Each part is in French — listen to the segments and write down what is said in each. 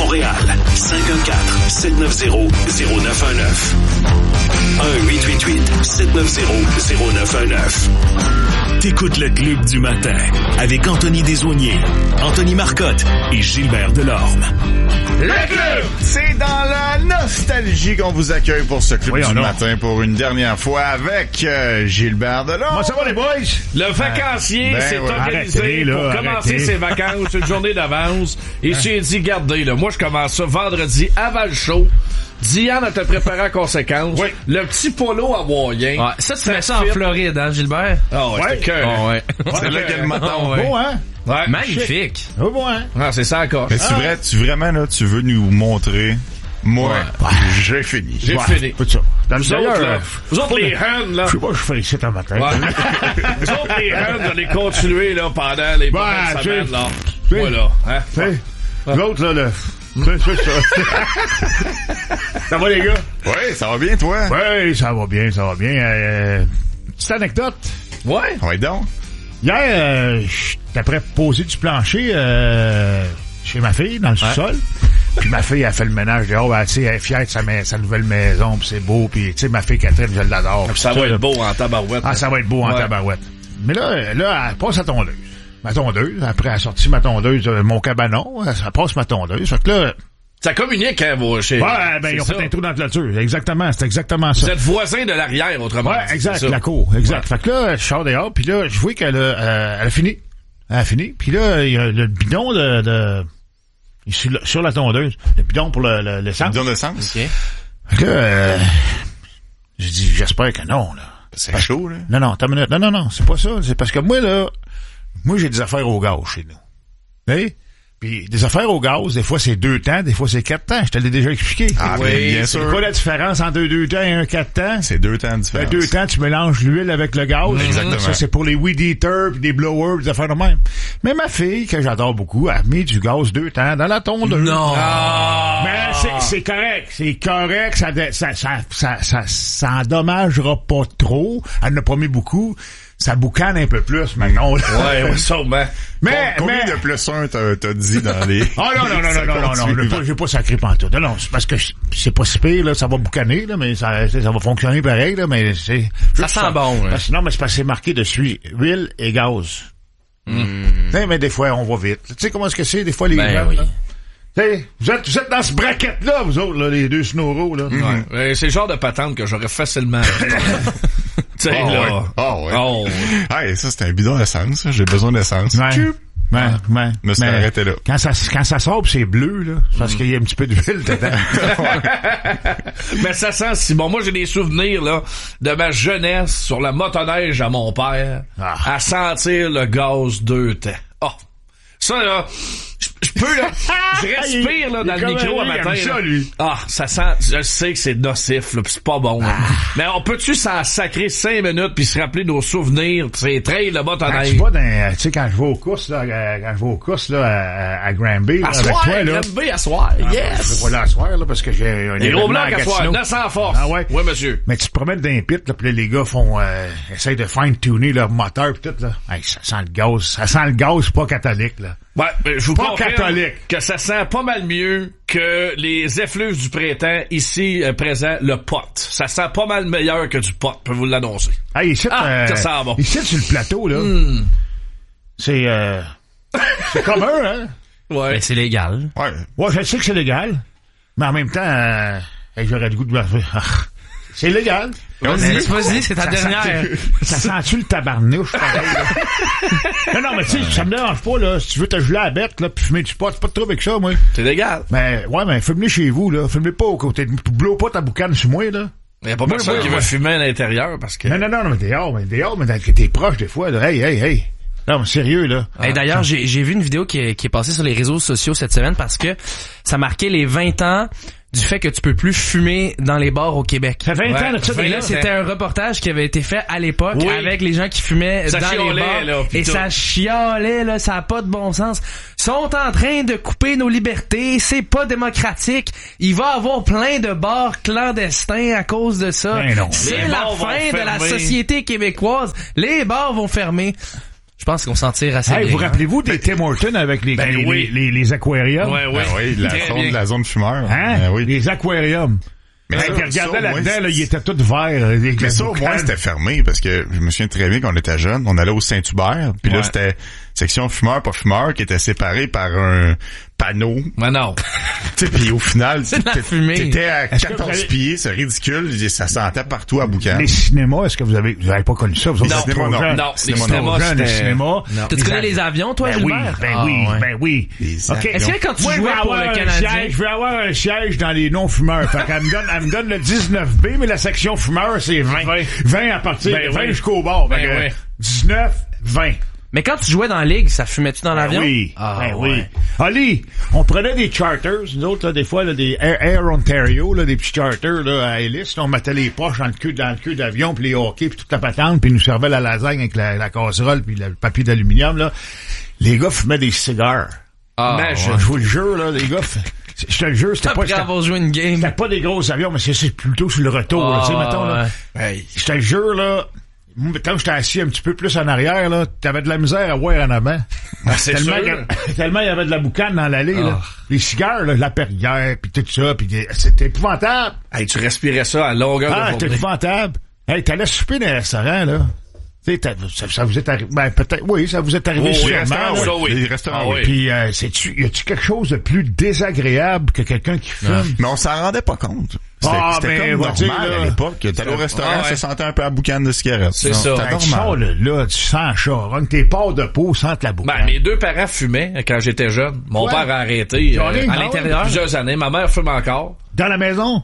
Montréal, 514-790-0919. 1-888-790-0919. T'écoutes le Club du matin avec Anthony Desaulniers, Anthony Marcotte et Gilbert Delorme. Le Club! C'est dans la nostalgie qu'on vous accueille pour ce Club du matin pour une dernière fois avec Gilbert Delorme. Comment ça va les boys? Le vacancier s'est organisé pour commencer ses vacances une journée d'avance et s'est dit, regardez, là, moi je commence ça vendredi avant le show. Diane a te préparé en conséquence. Oui. Le petit polo hawaïen. Ouais, ça, tu mets ça en Floride, hein, Gilbert? Ah ouais, c'était cœur. Oh, ouais. C'est là qu'elle m'attend. Beau, hein? Ouais. Magnifique. Oh, bon, hein? Ah, c'est ça encore. Mais tu vraiment, là, tu veux nous montrer? Moi, j'ai fini. J'ai fini. Tout ça. Vous autres, les Huns, là. Je sais pas, je fais ici un matin. Ouais. Vous autres, les Huns, vous allez continuer, là, pendant les prochaines semaines, là. Voilà. Hein? L'autre, là, c'est ça. Ça va, les gars? Oui, ça va bien, toi? Oui, ça va bien. Petite anecdote. Ouais. Oui, donc. Hier, j'étais prêt à poser du plancher chez ma fille, dans le sous-sol. Puis ma fille a fait le ménage dehors. Tu sais, elle est fière de sa nouvelle maison, puis c'est beau. Puis tu sais, ma fille Catherine, je l'adore. Ça va être beau en tabarouette. Ah, ça va être beau en tabarouette. Mais là, elle passe à tondeuse. Ma tondeuse. Après, elle a sorti ma tondeuse, mon cabanon. Elle passe ma tondeuse. Fait que là... Ça communique, hein, vos chez... Ouais, ben, ils ont fait un trou dans la clôture. Exactement, c'est exactement ça. Vous êtes voisin de l'arrière, autrement. Ouais, exact, la cour, exact. Ouais. Fait que là, je sors dehors, puis là, je vois qu'elle a fini. Elle a fini. Puis là, il y a le bidon sur la tondeuse. Le bidon pour l'essence. Le bidon d'essence? OK. Fait que là, j'ai dit, j'espère que non, là. C'est chaud, là. Non, attends une minute. Non, c'est pas ça. C'est parce que moi, j'ai des affaires au gaz chez nous. Hey? Puis des affaires au gaz, des fois c'est 2 temps, des fois c'est 4 temps. Je te l'ai déjà expliqué. Ah oui, bien sûr. C'est quoi la différence entre 2 temps et un 4 temps? C'est 2 temps de différence. 2 temps, tu mélanges l'huile avec le gaz. Exactement. Ça, c'est pour les weed eaters pis des blowers pis des affaires de même. Mais ma fille, que j'adore beaucoup, a mis du gaz 2 temps dans la tondeuse. Non! Mais c'est correct. C'est correct. Ça endommagera pas trop. Elle n'a pas mis beaucoup. Ça boucane un peu plus maintenant. Ouais, sûrement. Mais combien de plus 1 t'as dit dans les... Ah non, j'ai pas sacré pantoute. Non, c'est parce que c'est pas si pire, là, ça va boucaner, là, mais ça va fonctionner pareil, là, mais c'est... Ça sent bon, là. Non, mais c'est parce que c'est marqué dessus, huile et gaz. Mais des fois, on va vite. Tu sais comment est-ce que c'est, des fois, les gens, oui. là? T'sais, vous êtes dans ce bracket-là, vous autres, là, les deux snoros, là. Ouais. C'est le genre de patente que j'aurais facilement... Tu sais, là. Oh, ouais. Hey, ça, c'est un bidon d'essence, ça. J'ai besoin d'essence. Ouais. Mais c'est arrêté là. Quand ça sort pis c'est bleu, là, c'est parce qu'il y a un petit peu d'huile dedans. Mais ça sent si bon. Moi, j'ai des souvenirs, là, de ma jeunesse sur la motoneige à mon père, à sentir le gaz 2 temps. Oh! Ça, là, je peux, là, je respire, là, dans le micro à matin. Ça, lui. Ah, ça sent, je sais que c'est nocif, là, pis c'est pas bon, là. Mais on peut-tu s'en sacrer 5 minutes pis se rappeler nos souvenirs pis ces trails, là, bas en tu vois, tu sais, quand je vais aux courses, là, à Granby, là, avec toi, là. Granby, à soir, yes! Je vais pas là à soir, là, parce que j'ai un Les gros blancs à soir, 900 force. Ah ouais? Oui, monsieur. Mais tu te promènes dans les pits, là, pis là, les gars essayent de fine-tuner leur moteur pis tout, là. Hey, ça sent le gaz pas catholique, là. Ouais, je vous pas confirme catholique. Que ça sent pas mal mieux que les effluves du printemps ici présent, le pot. Ça sent pas mal meilleur que du pot, je peux vous l'annoncer. Hey, ici, ça sent bon. Ici, sur le plateau, là, c'est commun, hein? Ouais. Mais c'est légal. Ouais, je sais que c'est légal, mais en même temps, j'aurais le goût de... C'est légal. Vas-y, c'est ta dernière. Ça sent-tu le tabarnouche, pareil, là? Non, mais tu sais, ça me dérange pas, là. Si tu veux te geler à la bête, là, pis fumer du pot, c'est pas de trouble avec ça, moi. C'est légal. Mais fume-les chez vous, là. Fume-les pas aux côtés. Blow pas ta boucane sur moi, là. Il y a pas personne qui veut fumer à l'intérieur parce que... Non, mais dehors, mais t'es proche des fois, là. Hey. Non, mais sérieux, là. Hey, d'ailleurs, j'ai vu une vidéo qui est passée sur les réseaux sociaux cette semaine parce que ça marquait les 20 ans du fait que tu peux plus fumer dans les bars au Québec. Ça fait 20 ans de ça. Et là, c'était un reportage qui avait été fait à l'époque avec les gens qui fumaient dans les bars. Là, et ça chialait, là, ça a pas de bon sens. Ils sont en train de couper nos libertés, c'est pas démocratique. Il va y avoir plein de bars clandestins à cause de ça. Ben non. C'est la fin de la société québécoise. Les bars vont fermer. Je pense qu'on s'en tire assez bien. Vous rappelez-vous des Tim Hortons avec les aquariums? Oui, la zone fumeur. Hein? Oui. Les aquariums. Mais tu regardais ça, là-dedans, là, il était tout vert. Mais ça, au moins, c'était fermé, parce que je me souviens très bien qu'on était jeunes. On allait au Saint-Hubert, puis là, c'était section fumeur, pas fumeur, qui était séparée par un panneau. Mais non. Tu sais, puis au final, t'étais à 14 pieds, c'est ridicule. Ça sentait partout à Boucan. Les cinémas, est-ce que vous avez pas connu ça? Vous Non, les cinémas. Tu connais les avions, toi, Gilbert? Ben oui. Okay. Est-ce que quand tu jouais pour le Canadien... Je vais avoir un siège dans les non-fumeurs. Fait qu'elle me donne le 19B, mais la section fumeur, c'est 20. 20 à partir de 20 jusqu'au bord. 19, 20. Mais quand tu jouais dans la ligue, ça fumait-tu dans l'avion? Oui. Oui. Ali, on prenait des charters, nous autres, là, des fois, là, des Air Ontario, là, des petits charters, là, à hélice, on mettait les poches dans le queue d'avion, puis les hockey, puis toute la patente, puis ils nous servaient la lasagne avec la casserole, puis le papier d'aluminium, là. Les gars fumaient des cigares. Je vous le jure, là, les gars, je te le jure, c'était pas... Après avoir joué une game. C'était pas des gros avions, mais c'est plutôt sur le retour, là, tu sais, mettons, là. Je te le jure, là, quand j'étais assis un petit peu plus en arrière, là, t'avais de la misère à voir en avant. Tellement il y avait de la boucane dans l'allée, là. Les cigares, là, la Perrière, puis tout ça, puis c'était épouvantable. Hey, tu respirais ça à longueur de journée. C'était épouvantable. Hey, t'allais souper dans les restaurants, là. Tu sais, ça vous est arrivé, ben, peut-être, oui, ça vous est arrivé sûrement. Les restaurants, oui. Puis, y a-tu quelque chose de plus désagréable que quelqu'un qui fume? Mais on s'en rendait pas compte. C'était comme normal à l'époque. T'allais au restaurant, ça sentait un peu la boucane de cigarette. C'est ça. C'était normal. Là, tu sens charogne, tes pores de peau sentent la boucane. Ben, mes deux parents fumaient quand j'étais jeune. Mon père a arrêté à l'intérieur plusieurs années. Ma mère fume encore. Dans la maison?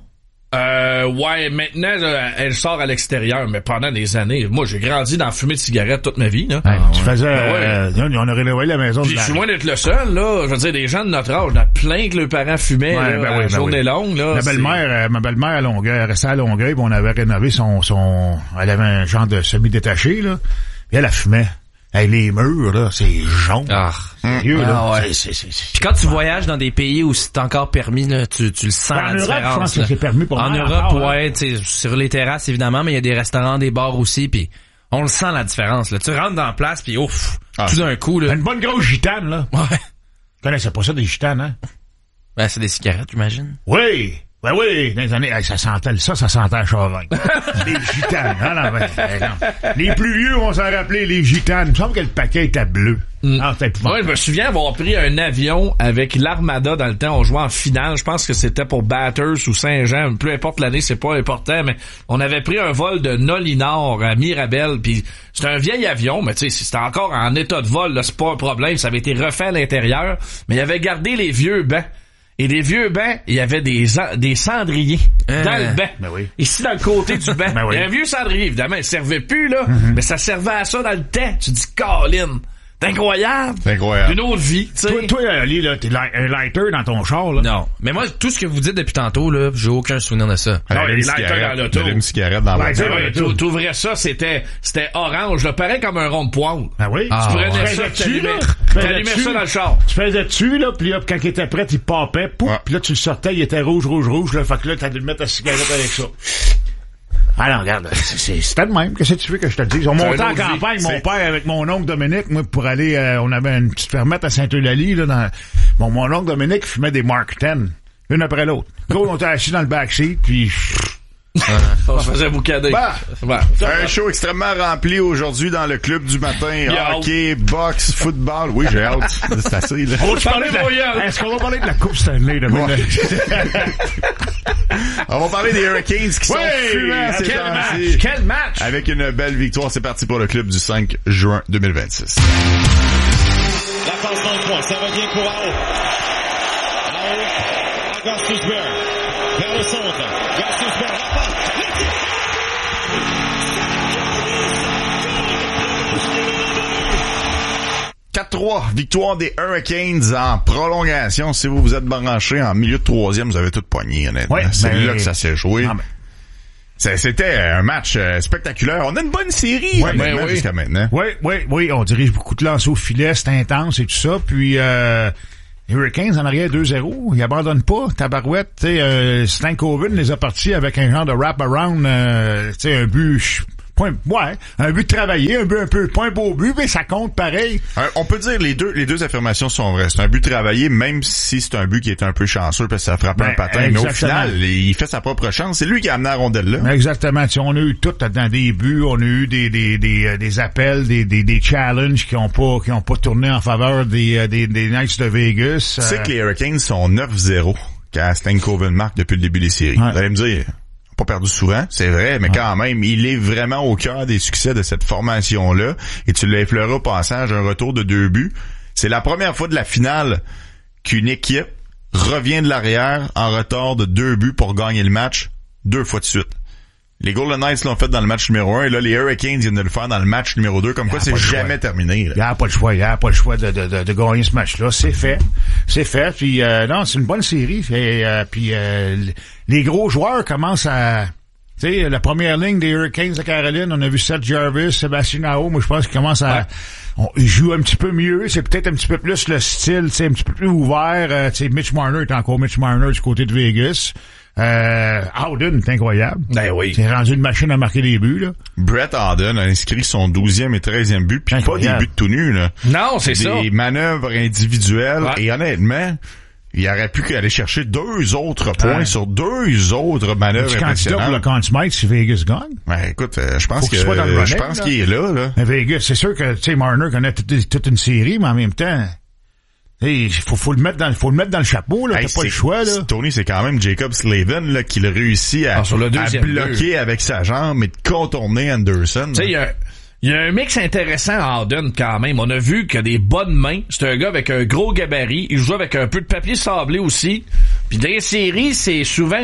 Maintenant, elle sort à l'extérieur, mais pendant des années, moi, j'ai grandi dans la fumée de cigarette toute ma vie, là. Tu faisais, on aurait rénové la maison. Puis je suis loin d'être le seul, là. Je veux dire, des gens de notre âge, on a plein que leurs parents fumaient, la journée longue, là. Ma belle-mère à Longueuil, elle restait à Longueuil, puis on avait rénové elle avait un genre de semi-détaché, là. Puis elle fumait. Hey, les murs, là, c'est jaune. Sérieux, là. Puis quand tu voyages dans des pays où c'est encore permis, là, tu le sens la différence. En Europe, je pense que c'est permis pour moi. En Europe, tu sais, sur les terrasses, évidemment, mais il y a des restaurants, des bars aussi, puis on le sent, la différence, là. Tu rentres dans la place, puis ouf, tout d'un coup, là. Une bonne grosse gitane, là. Ouais. Tu connaissais pas ça, des gitanes, hein? Ben, c'est des cigarettes, j'imagine. Oui! Ben oui, dans les années, ça sentait la charogne. Les gitanes, non. Les plus vieux vont s'en rappeler, les gitanes. Il me semble que le paquet était bleu. Je me souviens avoir pris un avion avec l'Armada dans le temps. On jouait en finale. Je pense que c'était pour Bathurst ou Saint-Jean. Peu importe l'année, c'est pas important, mais on avait pris un vol de Nolinor à Mirabel. Puis c'était un vieil avion, mais tu sais, c'était encore en état de vol, là, c'est pas un problème. Ça avait été refait à l'intérieur, mais il avait gardé les vieux bancs. Et les vieux bancs, il y avait des cendriers dans le banc. Ben oui. Ici, dans le côté du banc. Ben oui. Il y a un vieux cendrier, évidemment. Il servait plus, là. Mais ça servait à ça dans le temps. Tu dis, Colin. C'est incroyable. C'est incroyable. Une autre vie, tu sais. Toi, Ali, là, t'es un lighter dans ton char, là. Non. Mais moi, tout ce que vous dites depuis tantôt, là, j'ai aucun souvenir de ça. Non, les lighters dans l'auto. Une cigarette dans l'auto. T'ouvrais ça, c'était orange, là, pareil comme un rond de poêle. Ah oui? Tu prenais ça, t'allumais ça dans le char. Tu faisais dessus, là, pis là, quand il était prêt, il popait, pis là, tu le sortais, il était rouge, là, fait que là, t'as dû mettre ta cigarette avec ça. Ah non, regarde, c'était de même. Qu'est-ce que tu veux que je te dise? On montait en campagne, mon père avec mon oncle Dominique, moi, pour aller, on avait une petite fermette à Saint-Eulalie, là, mon oncle Dominique fumait des Mark 10, une après l'autre. Gros, on était assis dans le backseat, puis... On se faisait boucader. Un show extrêmement rempli aujourd'hui dans le club du matin. Hockey, boxe, football. Oui, j'ai hâte. C'est assez, là. Est-ce qu'on va parler de la Coupe Stanley demain? On va parler des Hurricanes qui sont fumants ces temps-ci. Quel match! Avec une belle victoire. C'est parti pour le club du 5 juin 2026. La passe dans le coin. Ça va bien pour Ao. Gostisbehere. Vers le centre. Gostisbehere. La passe. 4-3, victoire des Hurricanes en prolongation. Si vous vous êtes branché en milieu de troisième, vous avez tout pogné, honnêtement. C'est là que ça s'est joué. C'était un match spectaculaire. On a une bonne série jusqu'à maintenant. Oui. On dirige beaucoup de lancers au filet. C'est intense et tout ça. Puis les Hurricanes en arrière 2-0. Ils abandonnent pas. Tabarouette. Stankoven les a partis avec un genre de wrap-around. Un but un but de travailler, un but un peu, pas un beau but, mais ça compte pareil. On peut dire les deux affirmations sont vraies. C'est un but de travailler, même si c'est un but qui est un peu chanceux parce que ça frappe un patin. Exactement. Mais au final, il fait sa propre chance. C'est lui qui a amené la rondelle là. Exactement. T'sais, on a eu tout dans des buts, on a eu des appels, des challenges qui ont pas tourné en faveur des Knights de Vegas. Tu sais que les Hurricanes sont 9-0 quand Stankoven marque depuis le début des séries. Vous allez me dire, pas perdu souvent, c'est vrai, mais quand même, il est vraiment au cœur des succès de cette formation-là. Et tu l'as effleuré au passage, un retour de 2 buts. C'est la première fois de la finale qu'une équipe revient de l'arrière en retard de 2 buts pour gagner le match 2 fois de suite. Les Golden Knights l'ont fait dans le match numéro 1 et là, les Hurricanes viennent de le faire dans le match numéro 2. Comme quoi, c'est jamais terminé. Il n'y a pas le choix. Il n'y a pas le choix de gagner ce match-là. C'est fait. Puis, non, c'est une bonne série. Puis, les gros joueurs commencent à... Tu sais, la première ligne des Hurricanes de Caroline, on a vu Seth Jarvis, Sébastien Aho. Moi, je pense qu'ils commencent à... Ils jouent un petit peu mieux. C'est peut-être un petit peu plus le style, tu sais, un petit peu plus ouvert. Tu sais, Mitch Marner est encore Mitch Marner du côté de Vegas. Howden, c'est incroyable. Ben oui. C'est rendu une machine à marquer des buts, là. Brett Howden a inscrit son 12e et 13e but, puis pas des buts tout nus, là. Non, c'est ça. Des manœuvres individuelles, et honnêtement, il aurait pu aller chercher 2 autres points sur 2 autres manœuvres impressionnantes. Pour le Conn Smythe si Vegas gagne. Ben, écoute, je pense qu'il est là. Mais Vegas, c'est sûr que, tu sais, Marner connaît toute une série, mais en même temps, il faut le mettre dans le chapeau, là. T'as pas le choix, là. Tony, c'est quand même Jacob Slavin, là, qui l'a réussi à bloquer avec sa jambe et de contourner Anderson. Tu sais, il y a un mix intéressant à Howden quand même. On a vu qu'il a des bonnes mains. C'est un gars avec un gros gabarit. Il joue avec un peu de papier sablé aussi. Puis dans les séries, c'est souvent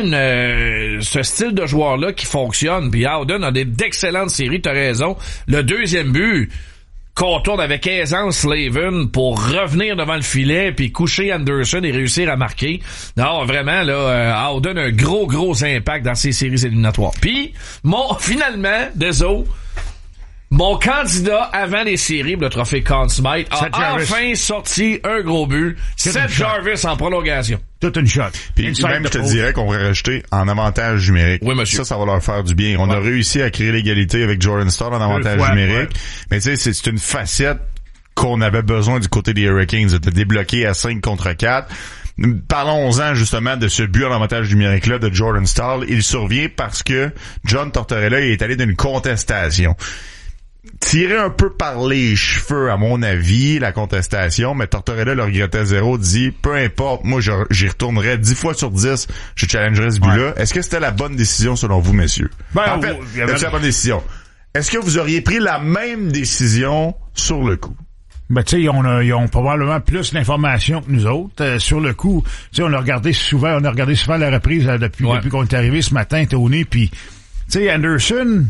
ce style de joueur-là qui fonctionne. Puis Howden a d'excellentes séries, t'as raison. Le 2e but contourne avec aisance Slavin pour revenir devant le filet puis coucher Anderson et réussir à marquer. Non, vraiment, là, Howden a un gros impact dans ces séries éliminatoires. Puis, finalement, désolé, mon candidat avant les séries pour le trophée Conn Smythe a enfin sorti un gros but. Seth Jarvis en prolongation. Toute une shot. Puis même, je te dirais qu'on va rajouter en avantage numérique. Oui, monsieur. Ça va leur faire du bien. On a réussi à créer l'égalité avec Jordan Staal en avantage numérique. Mais tu sais, c'est une facette qu'on avait besoin du côté des Hurricanes de débloquer à 5 contre 4. Parlons-en justement de ce but en avantage numérique-là de Jordan Staal. Il survient parce que John Tortorella est allé d'une contestation. Tiré un peu par les cheveux, à mon avis, la contestation, mais Tortorella le regrettait 0, dit, peu importe, moi, j'y retournerais 10 fois sur 10, je challengerais ce but-là. Est-ce que c'était la bonne décision selon vous, messieurs? En fait, c'est la bonne décision. Est-ce que vous auriez pris la même décision sur le coup? Ben, tu sais, ils ont probablement plus d'informations que nous autres. Sur le coup, tu sais, on a regardé souvent la reprise depuis qu'on est arrivé ce matin, Tony, puis, tu sais, Anderson,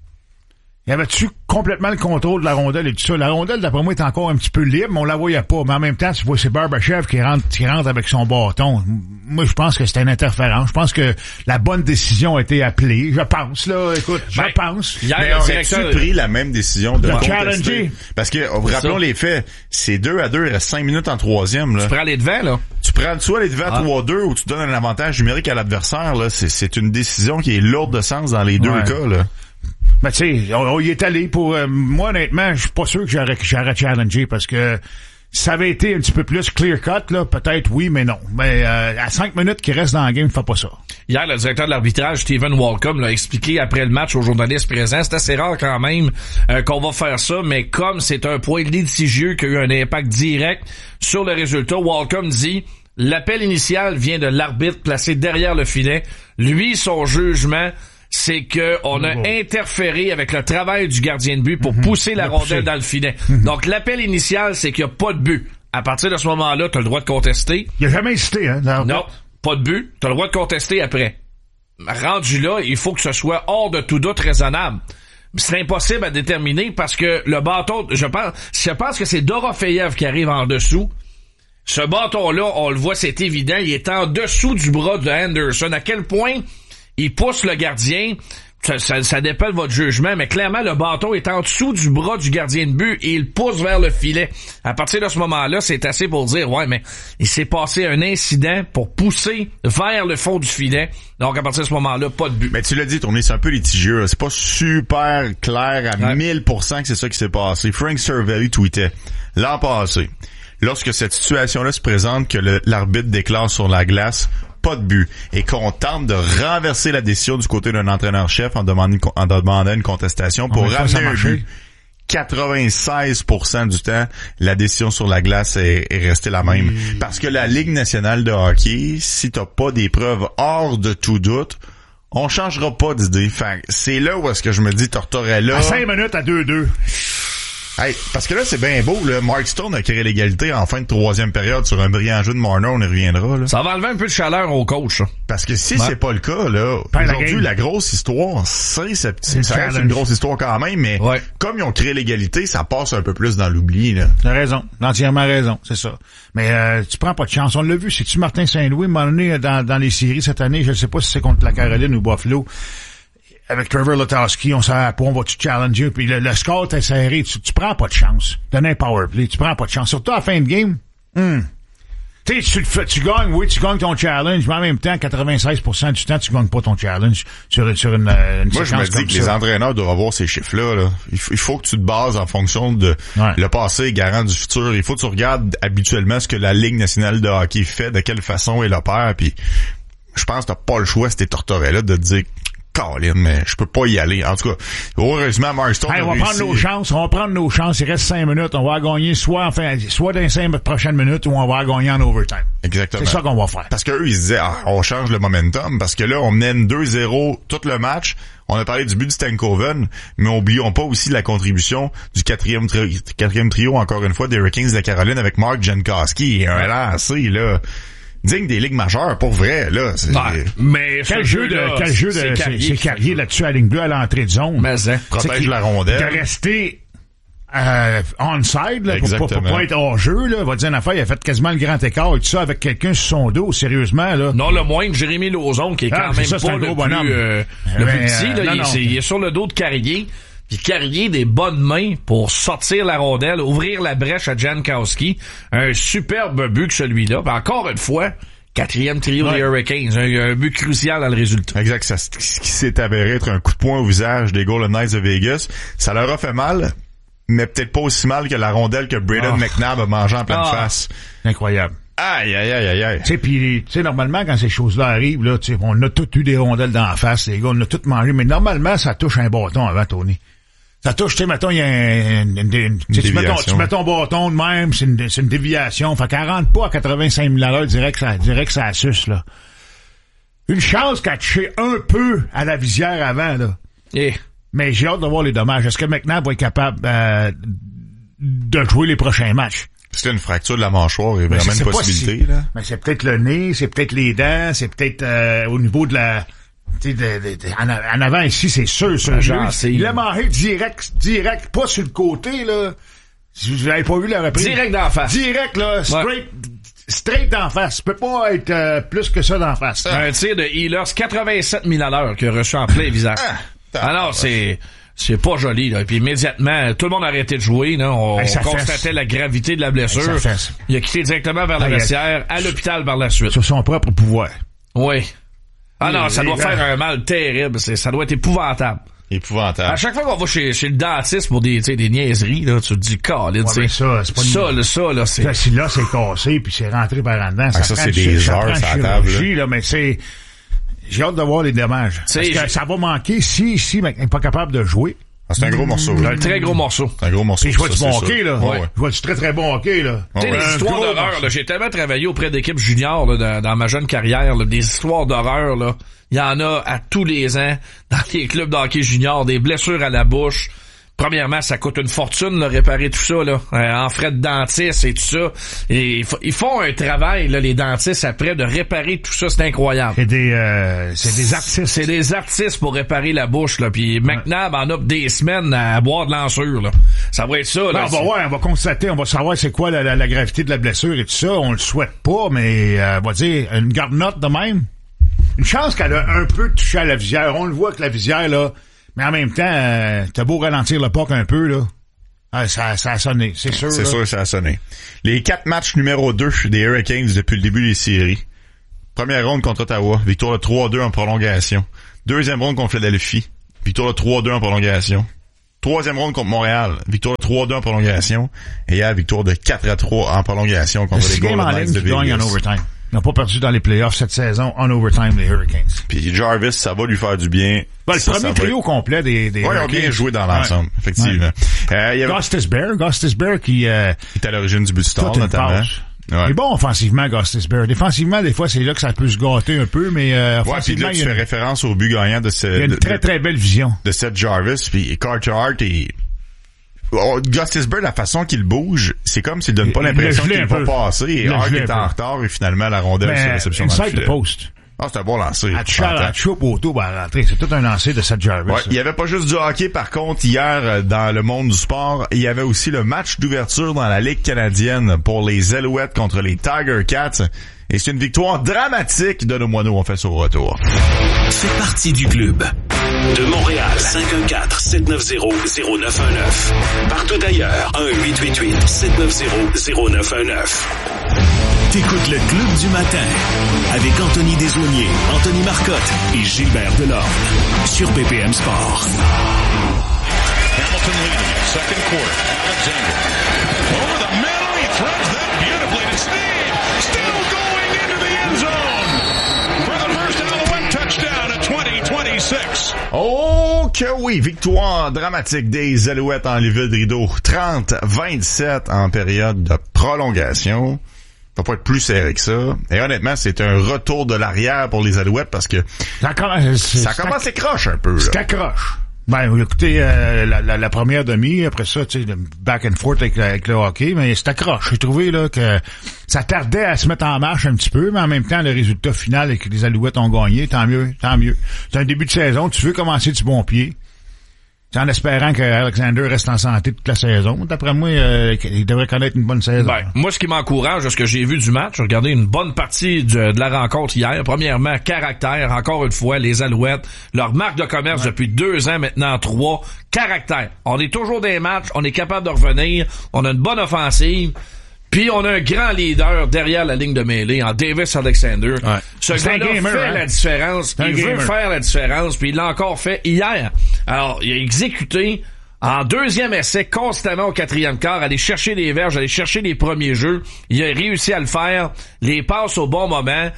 il avait-tu complètement le contrôle de la rondelle et tout ça? La rondelle, d'après moi, est encore un petit peu libre, mais on la voyait pas. Mais en même temps, tu vois, c'est Barbashev qui rentre avec son bâton. Moi, je pense que c'était une interférence. Je pense que la bonne décision a été appelée. Je pense, là. Écoute, je pense. Mais aurais-tu pris la même décision de challenger? Parce que, rappelons les faits, c'est 2-2, il reste 5 minutes en 3e, là. Tu prends les devants, là. Tu prends soit les devants 3-2 ou tu donnes un avantage numérique à l'adversaire, là. C'est une décision qui est lourde de sens dans les deux cas, là. Ben, tu sais, on y est allé pour... moi, honnêtement, je suis pas sûr que j'aurais challengé parce que ça avait été un petit peu plus clear-cut, là, peut-être oui, mais non. Mais à 5 minutes qu'il reste dans la game, fais pas ça. Hier, le directeur de l'arbitrage, Stephen Walcom, l'a expliqué après le match aux journalistes présents. C'est assez rare quand même qu'on va faire ça, mais comme c'est un point litigieux qui a eu un impact direct sur le résultat, Walcom dit... L'appel initial vient de l'arbitre placé derrière le filet. Lui, son jugement, c'est que on a interféré avec le travail du gardien de but pour pousser la rondelle dans le filet. Donc, l'appel initial, c'est qu'il n'y a pas de but. À partir de ce moment-là, tu as le droit de contester. Il a jamais hésité, hein? Non, pas de but. Tu as le droit de contester après. Rendu là, il faut que ce soit hors de tout doute raisonnable. C'est impossible à déterminer parce que le bâton, je pense que c'est Dorofeyev qui arrive en dessous. Ce bâton-là, on le voit, c'est évident, il est en dessous du bras de Anderson. À quel point il pousse le gardien, Ça dépend de votre jugement, mais clairement, le bâton est en dessous du bras du gardien de but et il pousse vers le filet. À partir de ce moment-là, c'est assez pour dire, ouais, mais il s'est passé un incident pour pousser vers le fond du filet. Donc, à partir de ce moment-là, pas de but. Mais tu l'as dit, Tony, c'est un peu litigieux. C'est pas super clair à 1000% que c'est ça qui s'est passé. Frank Cervelli tweetait l'an passé, lorsque cette situation-là se présente, que l'arbitre déclare sur la glace pas de but et qu'on tente de renverser la décision du côté d'un entraîneur-chef en demandant une contestation pour ramener un but. 96% du temps, la décision sur la glace est restée la même. Parce que la Ligue nationale de hockey, si t'as pas des preuves hors de tout doute, on changera pas d'idée. Fait c'est là où est-ce que je me dis Tortorella. À 5 minutes à 2-2. Hey, parce que là, c'est bien beau, là. Mark Stone a créé l'égalité en fin de troisième période sur un brillant jeu de Marner, on y reviendra, là. Ça va enlever un peu de chaleur au coach, ça. Parce que si c'est pas le cas, là, aujourd'hui, la grosse histoire, ça reste une grosse histoire quand même, mais comme ils ont créé l'égalité, ça passe un peu plus dans l'oubli, là. T'as raison. Entièrement raison. C'est ça. Mais, tu prends pas de chance. On l'a vu. C'est-tu Martin Saint-Louis, à un moment donné, dans les séries cette année, je ne sais pas si c'est contre la Caroline ou Buffalo, avec Trevor Lotowski, on savait pas, on va-tu challenger, puis le score était serré, tu prends pas de chance. Donne un power play, tu prends pas de chance. Surtout à la fin de game, tu sais, tu gagnes, oui, tu gagnes ton challenge, mais en même temps, 96% du temps, tu gagnes pas ton challenge sur une Moi, je me dis que les entraîneurs doivent avoir ces chiffres-là, là. Il faut que tu te bases en fonction de le passé garant du futur. Il faut que tu regardes habituellement ce que la Ligue nationale de hockey fait, de quelle façon elle opère, puis je pense que t'as pas le choix, si t'es Tortorella, de te dire Colin, mais je peux pas y aller. En tout cas, heureusement, Mark Stone on va prendre nos chances. Il reste 5 minutes. On va gagner soit dans les 5 prochaines minutes ou on va gagner en overtime. Exactement. C'est ça qu'on va faire. Parce qu'eux, ils se disaient, on change le momentum. Parce que là, on mène 2-0 tout le match. On a parlé du but du Stankoven, mais oublions pas aussi la contribution du quatrième trio, encore une fois, des Hurricanes de la Caroline avec Mark Jankowski et un lancé, là. Digne des ligues majeures, pour vrai, là. Mais quel jeu c'est Carrier là-dessus à la ligne bleue à l'entrée de zone. Mais protège la rondelle. De rester onside, là, pour pas être hors jeu, là. Va dire une affaire, il a fait quasiment le grand écart et tout ça avec quelqu'un sur son dos, sérieusement, là. Non, le moindre, Jérémy Lauzon, qui est quand même ça, pas le plus petit, là. Il est sur le dos de Carrier. Puis Carrier des bonnes mains pour sortir la rondelle, ouvrir la brèche à Jankowski. Un superbe but que celui-là. Puis encore une fois, 4e trio des Hurricanes. Un but crucial dans le résultat. Exact. Ce qui s'est avéré être un coup de poing au visage des Golden Knights de Vegas. Ça leur a fait mal, mais peut-être pas aussi mal que la rondelle que Braden McNabb a mangé en pleine face. Incroyable. Aïe. Tu sais, normalement, quand ces choses-là arrivent, là, tu sais, on a tous eu des rondelles dans la face, les gars, on a tout mangé, mais normalement, ça touche un bâton avant, Tony. Ça touche, tu sais, mettons, il y a tu mets ton bâton de même, c'est une déviation. Fait qu'elle rentre pas à 85 000 à l'heure, direct que ça suce, là. Une chance qu'elle touché un peu à la visière avant, là. Mais j'ai hâte de voir les dommages. Est-ce que McNabb va être capable de jouer les prochains matchs? C'est une fracture de la mâchoire, il y a vraiment une possibilité, là. Mais c'est peut-être le nez, c'est peut-être les dents, c'est peut-être au niveau de la... en avant ici, c'est sûr, il l'a mangé direct, pas sur le côté, là. Si vous n'avez pas vu la reprise. Direct d'en face. Direct, là, straight d'en face. Ça peut pas être plus que ça d'en face. Un tir de Ehlers, 87 000 à l'heure qu'il a reçu en plein visage. Alors, c'est pas joli, là. Et puis immédiatement, tout le monde a arrêté de jouer, là. On constatait la gravité de la blessure. Il a quitté directement vers le vestiaire, à l'hôpital par la suite. Sur son propre pouvoir. Oui. Ah non, ça doit faire un mal terrible. Ça doit être épouvantable. À chaque fois qu'on va chez le dentiste pour des niaiseries, là, tu te dis, Colin, ça, c'est pas ça, là, c'est... Si là, c'est cassé, puis c'est rentré par en dedans, ça c'est des heures, ça table, là, mais c'est... J'ai hâte de voir les dommages. Parce que ça va manquer si il n'est pas capable de jouer. C'est un gros morceau. Un très gros morceau. C'est un gros morceau. Puis je vois du bon hockey, là. Je vois du très, très bon hockey, là. Tu sais, des histoires d'horreur, là. J'ai tellement travaillé auprès d'équipes juniors, là, dans ma jeune carrière, là. Des histoires d'horreur, là. Il y en a à tous les ans dans les clubs de hockey juniors, des blessures à la bouche. Premièrement, ça coûte une fortune, là, réparer tout ça, là, en frais de dentiste et tout ça. Et ils font un travail, là, les dentistes, après, de réparer tout ça, c'est incroyable. C'est des artistes. C'est des artistes pour réparer la bouche, là. Puis McNabb en a des semaines à boire de l'ensure, là. Ça va être ça, là. On va constater, on va savoir c'est quoi la gravité de la blessure et tout ça. On le souhaite pas, mais on va dire une garde-note de même. Une chance qu'elle a un peu touché à la visière. On le voit que la visière, là, mais en même temps, t'as beau ralentir le puck un peu, là. Ça a sonné, c'est sûr. C'est sûr que ça a sonné. Les 4 matchs numéro 2 des Hurricanes depuis le début des séries. Première ronde contre Ottawa, victoire de 3-2 en prolongation. Deuxième ronde contre Philadelphie, victoire de 3-2 en prolongation. Troisième ronde contre Montréal, victoire de 3-2 en prolongation. Et hier, victoire de 4-3 en prolongation contre les Golden Knights de Vegas. En overtime. Ils n'ont pas perdu dans les playoffs cette saison en overtime, les Hurricanes. Puis Jarvis, ça va lui faire du bien. Le premier trio complet des Hurricanes. Hurricanes. Ils ont bien joué dans l'ensemble, effectivement. Il y avait Gustis Bear qui est à l'origine du but star, notamment. Ouais. Il est bon offensivement, Gustis Bear. Défensivement, des fois, c'est là que ça peut se gâter un peu, mais offensivement, puis là, tu fais référence au but gagnant de ce... Il y a une très belle vision. De Seth Jarvis, puis Carter Hart et... Gustis Bear, la façon qu'il bouge, c'est comme s'il donne pas l'impression qu'il va passer, et Hart est en retard, et finalement, la rondelle sur réception dans le filet. Inside the post. Ah, c'est un bon lancer. À choupe autour, à rentrer. C'est tout un lancer de Seth Jarvis. Ouais, il y avait pas juste du hockey, par contre, hier, dans le monde du sport, il y avait aussi le match d'ouverture dans la Ligue canadienne pour les Alouettes contre les Tiger Cats. Et c'est une victoire dramatique de nos moineaux. On fait son retour. Fais partie du club. De Montréal, 514-790-0919. Partout ailleurs, 1-888-790-0919. T'écoutes le Club du matin avec Anthony Desaulniers, Anthony Marcotte et Gilbert Delorme sur BPM Sport. Hamilton leading it, second quarter. Alexander over the middle, he throws that beautifully to Steve. Still going into the end zone for the first Alouette touchdown at 20-26. Oh que oui, victoire dramatique des Alouettes en Lévis-Rideau, 30-27 en période de prolongation. Ça va pas être plus serré que ça. Et honnêtement, c'est un retour de l'arrière pour les Alouettes parce que ça commence à croche un peu. C'est accroche. Ben, écoutez, la première demi, après ça, tu sais, le back and forth avec le hockey, mais c'est accroche. J'ai trouvé là que ça tardait à se mettre en marche un petit peu, mais en même temps, le résultat final et que les Alouettes ont gagné, tant mieux. C'est un début de saison, tu veux commencer du bon pied. En espérant que Alexander reste en santé toute la saison. D'après moi, il devrait connaître une bonne saison. Ben, moi, ce qui m'encourage de ce que j'ai vu du match, j'ai regardé une bonne partie de la rencontre hier. Premièrement, caractère. Encore une fois, les Alouettes, leur marque de commerce depuis 2 ans, maintenant 3. Caractère. On est toujours des matchs, on est capable de revenir, on a une bonne offensive. Puis on a un grand leader derrière la ligne de mêlée en Davis Alexander. Ouais. Ce gars-là fait la différence. Il veut faire la différence. Puis il l'a encore fait hier. Alors, il a exécuté en deuxième essai constamment au 4e quart, aller chercher les verges, aller chercher les premiers jeux. Il a réussi à le faire, les passes au bon moment.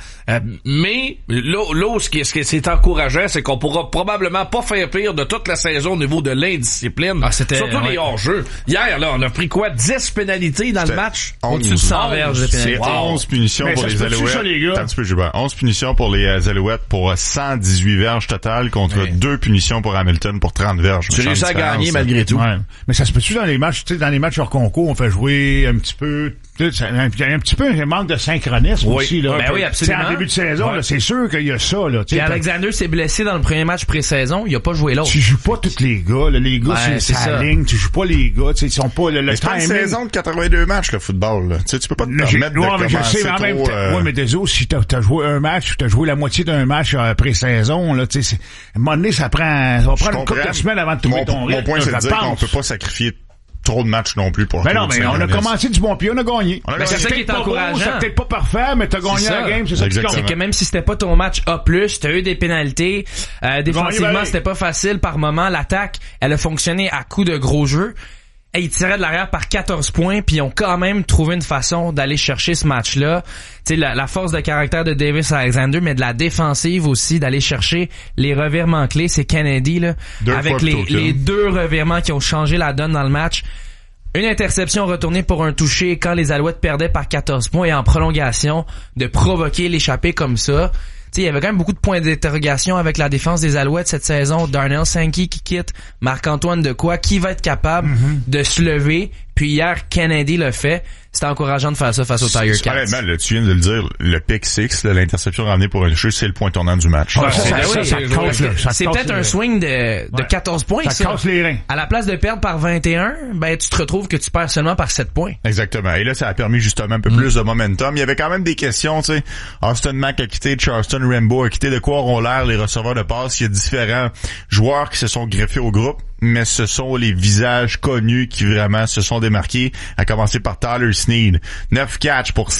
Mais là, ce qui est encourageant, c'est qu'on pourra probablement pas faire pire de toute la saison au niveau de l'indiscipline. Surtout les hors-jeux. Hier, là, on a pris quoi? 10 pénalités dans le match? Au-dessus de 100 verges de pénalités. C'est 11 punitions pour les Alouettes. Ça, les gars? 11 punitions pour les Alouettes pour 118 verges totales contre 2 punitions pour Hamilton pour 30 verges. Tu réussis à gagner malgré tout. Ouais. Mais ça se peut-tu dans les matchs, tu sais, dans les matchs hors concours, on fait jouer un petit peu, il y a un petit peu un manque de synchronisme aussi, là. Ben oui, absolument. En début de saison, là, c'est sûr qu'il y a ça, là. Puis Alexander s'est blessé dans le premier match pré-saison, il a pas joué l'autre. Tu joues pas tous les gars, là. Les gars, c'est sa ligne, tu joues pas les gars, tu sais, ils sont pas, le c'est pas une saison de 82 matchs, le football, là. Tu sais, tu peux pas te permettre de commencer trop... Ouais, mais désolé, si t'as joué un match, t'as joué la moitié d'un match pré-saison, là, tu sais, à un moment donné, ça va prendre une couple de semaines avant de trouver ton rythme. Mon point, c'est de dire qu'on peut pas sacrifier trop de matchs non plus pour... Mais non, mais on a commencé du bon pied, on a gagné. C'est ça qui est encourageant. C'est peut-être pas parfait, mais t'as gagné la game, c'est ça qui compte. C'est que même si c'était pas ton match A+, t'as eu des pénalités. Défensivement, c'était pas facile par moment. L'attaque, elle a fonctionné à coup de gros jeux. Et ils tiraient de l'arrière par 14 points, puis ils ont quand même trouvé une façon d'aller chercher ce match-là. Tu sais, la force de caractère de Davis Alexander, mais de la défensive aussi, d'aller chercher les revirements clés. C'est Kennedy, là, avec les 2 revirements qui ont changé la donne dans le match. Une interception retournée pour un touché quand les Alouettes perdaient par 14 points et en prolongation, de provoquer l'échappée comme ça. T'sais, il y avait quand même beaucoup de points d'interrogation avec la défense des Alouettes cette saison. Darnell Sankey qui quitte, Marc-Antoine Dequoy, qui va être capable de se lever Puis hier, Kennedy l'a fait. C'était encourageant de faire ça face aux Tiger Cats. Honnêtement, là, tu viens de le dire, le pick 6, l'interception ramenée pour un toucher, c'est le point tournant du match. C'est peut-être un swing de 14 points. Ça casse les reins. À la place de perdre par 21, ben tu te retrouves que tu perds seulement par 7 points. Exactement. Et là, ça a permis justement un peu plus de momentum. Il y avait quand même des questions, tu sais. Austin Mack a quitté, Charleston Rambo a quitté. De quoi auront l'air les receveurs de passe? Il y a différents joueurs qui se sont greffés au groupe, mais ce sont les visages connus qui vraiment se sont démarqués, à commencer par Tyler Snead. 9 catchs pour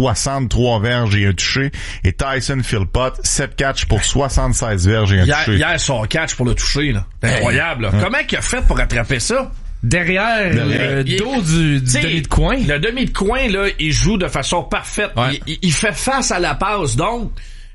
163 verges et un touché. Et Tyson Philpott, 7 catchs pour 76 verges et un touché. Hier, son catch pour le toucher, là. Incroyable, là. Comment il a fait pour attraper ça? Derrière le dos du demi de coin. Le demi de coin, là, il joue de façon parfaite. Ouais. Il fait face à la passe. Donc,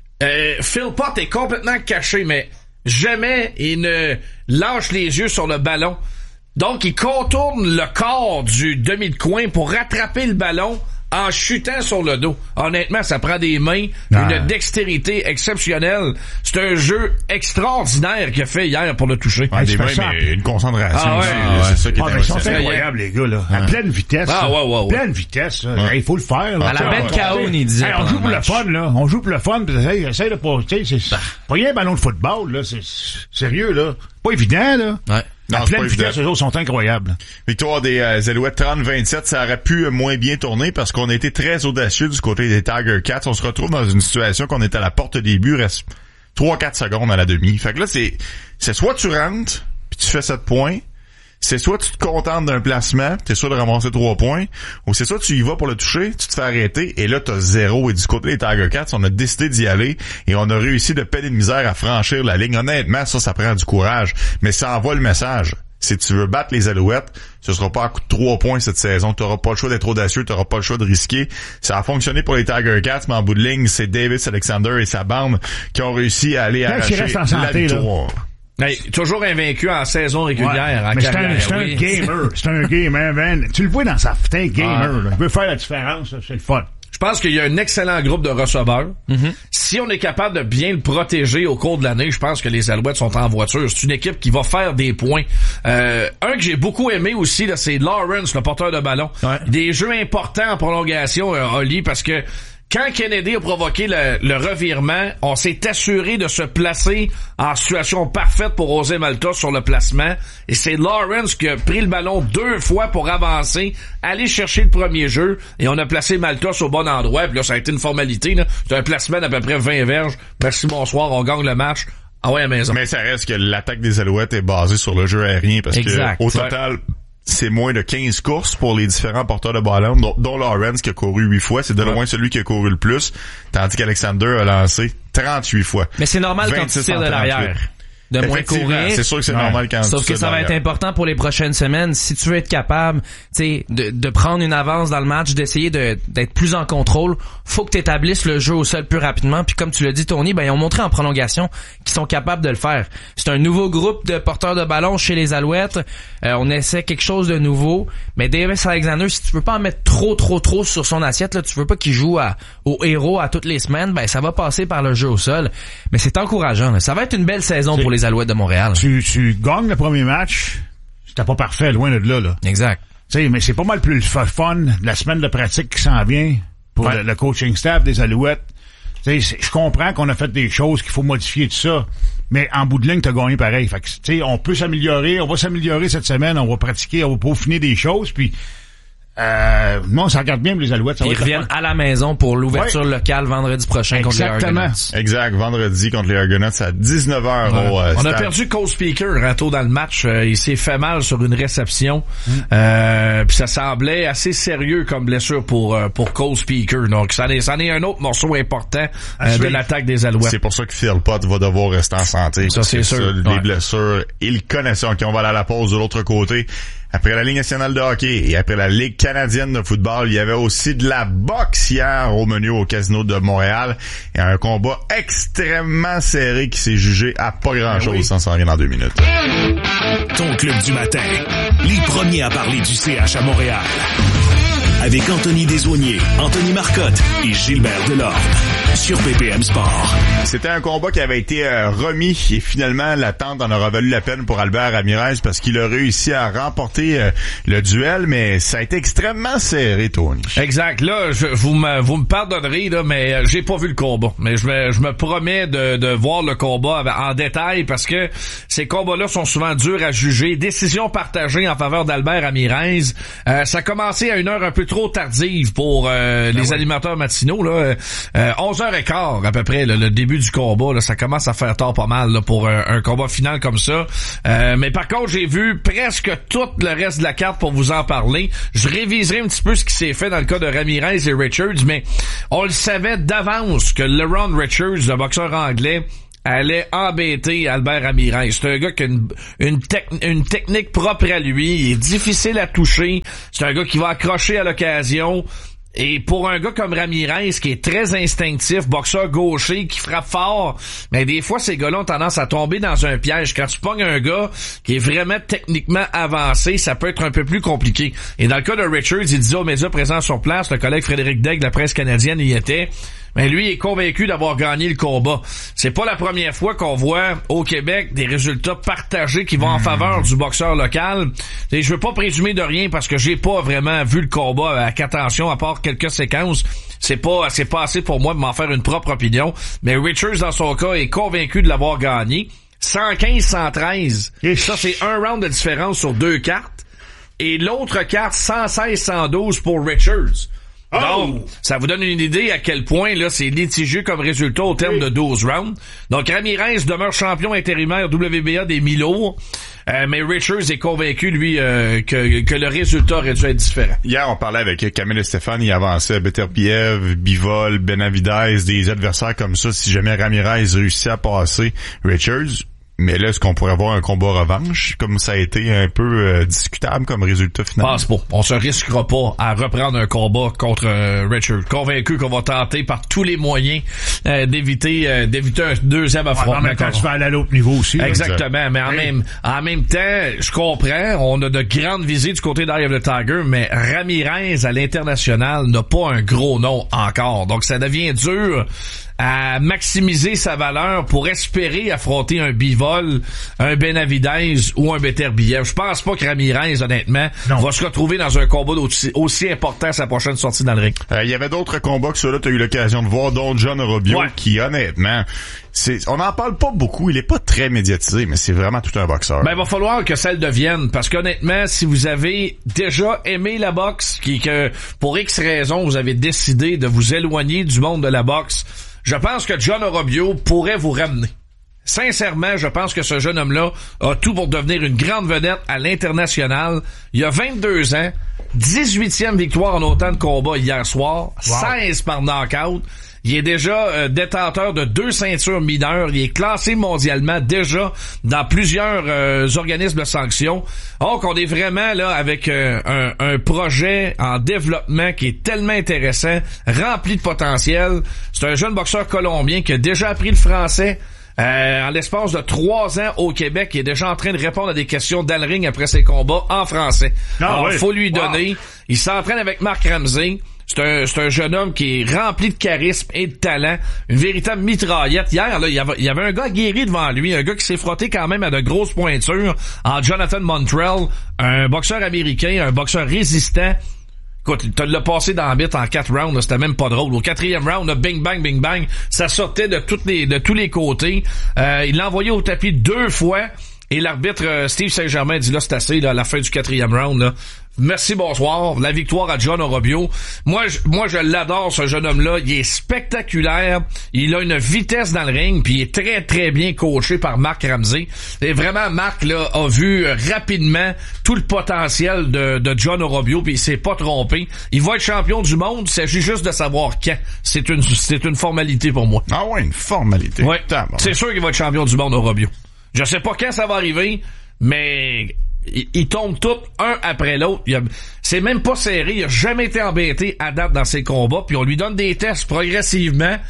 Philpott est complètement caché, mais jamais il ne lâche les yeux sur le ballon. Donc, il contourne le corps du demi de coin pour rattraper le ballon en chutant sur le dos. Honnêtement, ça prend des mains, une dextérité exceptionnelle. C'est un jeu extraordinaire qu'il a fait hier pour le toucher. Ouais, des mains, mais une concentration aussi. C'est ça qui est ils sont incroyables, les gars, là. À pleine vitesse. Pleine vitesse, là. Il faut le faire, là. À la bête K.O., il disait. On joue pour le fun, là. On joue pour le fun, pis essaye de pas, tu sais, c'est pas rien un ballon de football, là. C'est sérieux, là. Pas évident, là. Ouais. À pleine vitesse, eux autres sont incroyables. Victoire des Alouettes 30-27, ça aurait pu moins bien tourner parce qu'on a été très audacieux du côté des Tiger Cats. On se retrouve dans une situation qu'on est à la porte des buts, reste 3-4 secondes à la demi. Fait que là, c'est soit tu rentres, puis tu fais 7 points, c'est soit tu te contentes d'un placement, t'es sûr de ramasser 3 points, ou c'est soit tu y vas pour le toucher, tu te fais arrêter, et là t'as 0. Et du côté des Tiger Cats, on a décidé d'y aller, et on a réussi de peine de misère à franchir la ligne. Honnêtement, ça prend du courage, mais ça envoie le message. Si tu veux battre les Alouettes, ce sera pas à coup de 3 points cette saison. Tu n'auras pas le choix d'être audacieux, tu n'auras pas le choix de risquer. Ça a fonctionné pour les Tiger Cats, mais en bout de ligne, c'est Davis Alexander et sa bande qui ont réussi à aller arracher la victoire. Hey, toujours invaincu en saison régulière. Mais c'est un gamer. C'est un gamer, man. Tu le vois dans sa c'est un gamer. Là. Il veut faire la différence. Là. C'est le fun. Je pense qu'il y a un excellent groupe de receveurs. Si on est capable de bien le protéger au cours de l'année, je pense que les Alouettes sont en voiture. C'est une équipe qui va faire des points. Un que j'ai beaucoup aimé aussi, là, c'est Lawrence, le porteur de ballon. Ouais. Des jeux importants en prolongation, Oli, parce que quand Kennedy a provoqué le revirement, on s'est assuré de se placer en situation parfaite pour oser Malta sur le placement. Et c'est Lawrence qui a pris le ballon 2 fois pour avancer, aller chercher le premier jeu. Et on a placé Malta au bon endroit. Puis là, ça a été une formalité. Là. C'est un placement d'à peu près 20 verges. Merci, bonsoir, on gagne le match. Ah ouais, à la maison. Mais ça reste que l'attaque des Alouettes est basée sur le jeu aérien. Parce que au total... c'est moins de 15 courses pour les différents porteurs de ballon, dont Lawrence qui a couru 8 fois. C'est de loin celui qui a couru le plus, tandis qu'Alexander a lancé 38 fois. Mais c'est normal quand tu tires de l'arrière. De moins courir. C'est sûr que c'est normal quand sauf que ça va être important pour les prochaines semaines. Si tu veux être capable, tu sais, de prendre une avance dans le match, d'essayer d'être plus en contrôle, faut que tu établisses le jeu au sol plus rapidement. Puis comme tu l'as dit, Tony, ben ils ont montré en prolongation qu'ils sont capables de le faire. C'est un nouveau groupe de porteurs de ballon chez les Alouettes. On essaie quelque chose de nouveau. Mais Davis Alexander, si tu veux pas en mettre trop sur son assiette, là, tu veux pas qu'il joue au héros à toutes les semaines, ben ça va passer par le jeu au sol. Mais c'est encourageant. Là. Ça va être une belle saison pour les Alouettes de Montréal. Tu gagnes le premier match, c'était pas parfait, loin de là. Exact. Tu sais, mais c'est pas mal plus fun de la semaine de pratique qui s'en vient pour le coaching staff des Alouettes. Tu sais, je comprends qu'on a fait des choses qu'il faut modifier de ça, mais en bout de ligne, t'as gagné pareil. Fait que, tu sais, on peut s'améliorer, on va s'améliorer cette semaine, on va pratiquer, on va peaufiner des choses, puis non, ça regarde bien pour les Alouettes. Ils reviennent à la maison pour l'ouverture locale vendredi prochain contre les Argonauts. Exact, vendredi contre les Argonauts à 19h. On a perdu Cole Speaker tôt dans le match. Il s'est fait mal sur une réception. Puis ça semblait assez sérieux comme blessure pour Cole Speaker. Donc ça en est un autre morceau important de l'attaque des Alouettes. C'est pour ça que Philpott va devoir rester en santé. Ça, c'est sûr. Les blessures, il connaît ça. OK, on va aller à la pause de l'autre côté. Après la Ligue nationale de hockey et après la Ligue canadienne de football, il y avait aussi de la boxe hier au menu au Casino de Montréal. Et un combat extrêmement serré qui s'est jugé à pas grand-chose sans s'en rien dans 2 minutes. Ton club du matin, les premiers à parler du CH à Montréal. avec Anthony Desaulniers, Anthony Marcotte et Gilbert Delorme sur PPM Sport. C'était un combat qui avait été remis et finalement l'attente en aura valu la peine pour Albert Ramirez parce qu'il a réussi à remporter le duel, mais ça a été extrêmement serré, Tony. Exact. Là, vous me pardonnerez, là, mais j'ai pas vu le combat. Mais je me promets de voir le combat en détail parce que ces combats-là sont souvent durs à juger. Décision partagée en faveur d'Albert Ramirez. Ça a commencé à une heure un peu trop tardive pour les animateurs matinaux. Là, 11h15 à peu près, le début du combat. Là, ça commence à faire tard pas mal là, pour un combat final comme ça. Mais par contre, j'ai vu presque tout le reste de la carte pour vous en parler. Je réviserai un petit peu ce qui s'est fait dans le cas de Ramirez et Richards, mais on le savait d'avance que Leron Richards, le boxeur anglais, allait embêter Albert Ramirez. C'est un gars qui a une technique propre à lui. Il est difficile à toucher. C'est un gars qui va accrocher à l'occasion. Et pour un gars comme Ramirez, qui est très instinctif, boxeur gaucher, qui frappe fort, mais des fois, ces gars-là ont tendance à tomber dans un piège. Quand tu pognes un gars qui est vraiment techniquement avancé, ça peut être un peu plus compliqué. Et dans le cas de Richards, il disait aux médias présents sur place, le collègue Frédéric Daigle de la presse canadienne y était, mais lui est convaincu d'avoir gagné le combat. C'est pas la première fois qu'on voit au Québec des résultats partagés qui vont en faveur du boxeur local. Et je veux pas présumer de rien parce que j'ai pas vraiment vu le combat avec attention à part quelques séquences. C'est pas assez pour moi de m'en faire une propre opinion. Mais Richards, dans son cas, est convaincu de l'avoir gagné. 115-113. Ça, c'est un round de différence sur deux cartes. Et l'autre carte, 116-112 pour Richards. Donc, ça vous donne une idée à quel point là c'est litigieux comme résultat au terme de 12 rounds. Donc, Ramirez demeure champion intérimaire WBA des mi-lourds, mais Richards est convaincu, lui, que le résultat aurait dû être différent. Hier, on parlait avec Camille et Stéphane, il avançait Beterbiev, Bivol, Benavidez, des adversaires comme ça, si jamais Ramirez réussit à passer Richards. Mais là, est-ce qu'on pourrait avoir un combat revanche, comme ça a été un peu discutable comme résultat final? Pense pas. On se risquera pas à reprendre un combat contre Richard. Convaincu qu'on va tenter par tous les moyens d'éviter un deuxième affrontement. En même temps, tu vas aller à l'autre niveau aussi. Exactement. Mais en même temps, je comprends, on a de grandes visées du côté d'Eye of the Tiger, mais Ramirez à l'international n'a pas un gros nom encore. Donc, ça devient dur à maximiser sa valeur pour espérer affronter un Bivol, un Benavidez ou un Beterbiev. Je pense pas que Ramirez, honnêtement, va se retrouver dans un combat aussi important à sa prochaine sortie dans le ring. Il y avait d'autres combats que ceux-là, tu as eu l'occasion de voir, dont John Robio, qui honnêtement, on n'en parle pas beaucoup, il est pas très médiatisé, mais c'est vraiment tout un boxeur. Ben, il va falloir que ça le devienne, parce qu'honnêtement, si vous avez déjà aimé la boxe, que pour X raisons, vous avez décidé de vous éloigner du monde de la boxe, je pense que John Robio pourrait vous ramener. Sincèrement, je pense que ce jeune homme-là a tout pour devenir une grande vedette à l'international. Il a 22 ans, 18e victoire en autant de combats hier soir, 16 par knockout. Il est déjà détenteur de 2 ceintures mineures. Il est classé mondialement déjà dans plusieurs organismes de sanctions. Donc, on est vraiment là avec un projet en développement qui est tellement intéressant, rempli de potentiel. C'est un jeune boxeur colombien qui a déjà appris le français. En l'espace de 3 ans au Québec, il est déjà en train de répondre à des questions dans le ring après ses combats en français. Alors, faut lui donner. Il s'entraîne avec Marc Ramsey. C'est un jeune homme qui est rempli de charisme et de talent. Une véritable mitraillette. Hier, là, il y avait un gars guéri devant lui, un gars qui s'est frotté quand même à de grosses pointures en Jonathan Montrell, un boxeur américain, un boxeur résistant. Écoute, tu l'as passé dans la bite en 4 rounds, là, c'était même pas drôle. Au 4e round, là, bing bang, bing bang, ça sortait de tous les côtés. Il l'a envoyé au tapis 2 fois. Et l'arbitre Steve Saint-Germain dit là, c'est assez, là, à la fin du 4e round, là. Merci, bonsoir. La victoire à John Robio. Moi, je l'adore, ce jeune homme-là. Il est spectaculaire. Il a une vitesse dans le ring, puis il est très, très bien coaché par Marc Ramsey. Et vraiment, Marc, là, a vu rapidement tout le potentiel de John Robio, puis il s'est pas trompé. Il va être champion du monde. Il s'agit juste de savoir quand. C'est une formalité pour moi. Ah ouais, une formalité. Ouais. C'est sûr qu'il va être champion du monde, Robio. Je sais pas quand ça va arriver, mais ils tombent tous un après l'autre. C'est même pas serré. Il a jamais été embêté à date dans ses combats. Puis on lui donne des tests progressivement.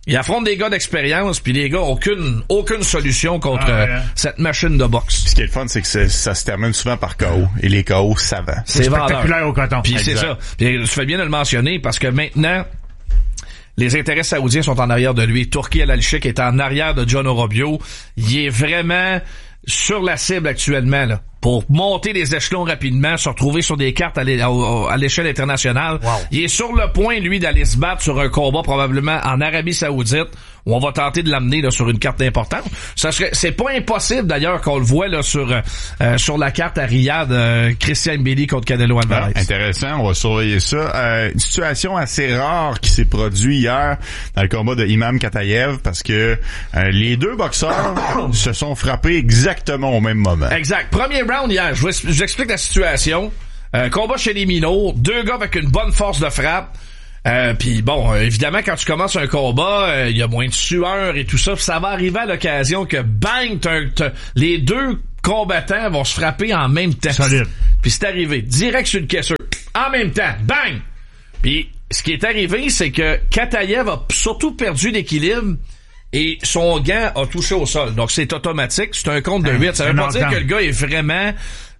Il affronte des gars d'expérience, puis les gars ont aucune solution contre cette machine de boxe. Ce qui est le fun, c'est que ça se termine souvent par KO. Et les KO savants. C'est spectaculaire au coton. Puis c'est ça. Puis tu fais bien de le mentionner, parce que maintenant, les intérêts saoudiens sont en arrière de lui. Turki Al-Alchik est en arrière de John Orobio. Il est vraiment sur la cible actuellement, là, pour monter les échelons rapidement, se retrouver sur des cartes à l'échelle internationale. Wow. Il est sur le point, lui, d'aller se battre sur un combat probablement en Arabie Saoudite, où on va tenter de l'amener là sur une carte importante. C'est pas impossible d'ailleurs qu'on le voit là sur la carte à Riyad, Christian Mbili contre Canelo Alvarez. Intéressant, on va surveiller ça. Une situation assez rare qui s'est produite hier dans le combat de Imam Katayev, parce que les deux boxeurs se sont frappés exactement au même moment. Exact. Premier round hier, je vous explique la situation. Combat chez les minots, deux gars avec une bonne force de frappe. Puis bon, évidemment, quand tu commences un combat, il y a moins de sueur et tout ça. Puis ça va arriver à l'occasion que bang, les deux combattants vont se frapper en même temps. Solide. Puis c'est arrivé direct sur le caisseur, en même temps, bang. Puis ce qui est arrivé, c'est que Katayev a surtout perdu l'équilibre. Et son gant a touché au sol. Donc, c'est automatique. C'est un compte de 8. Ça veut pas dire que le gars est vraiment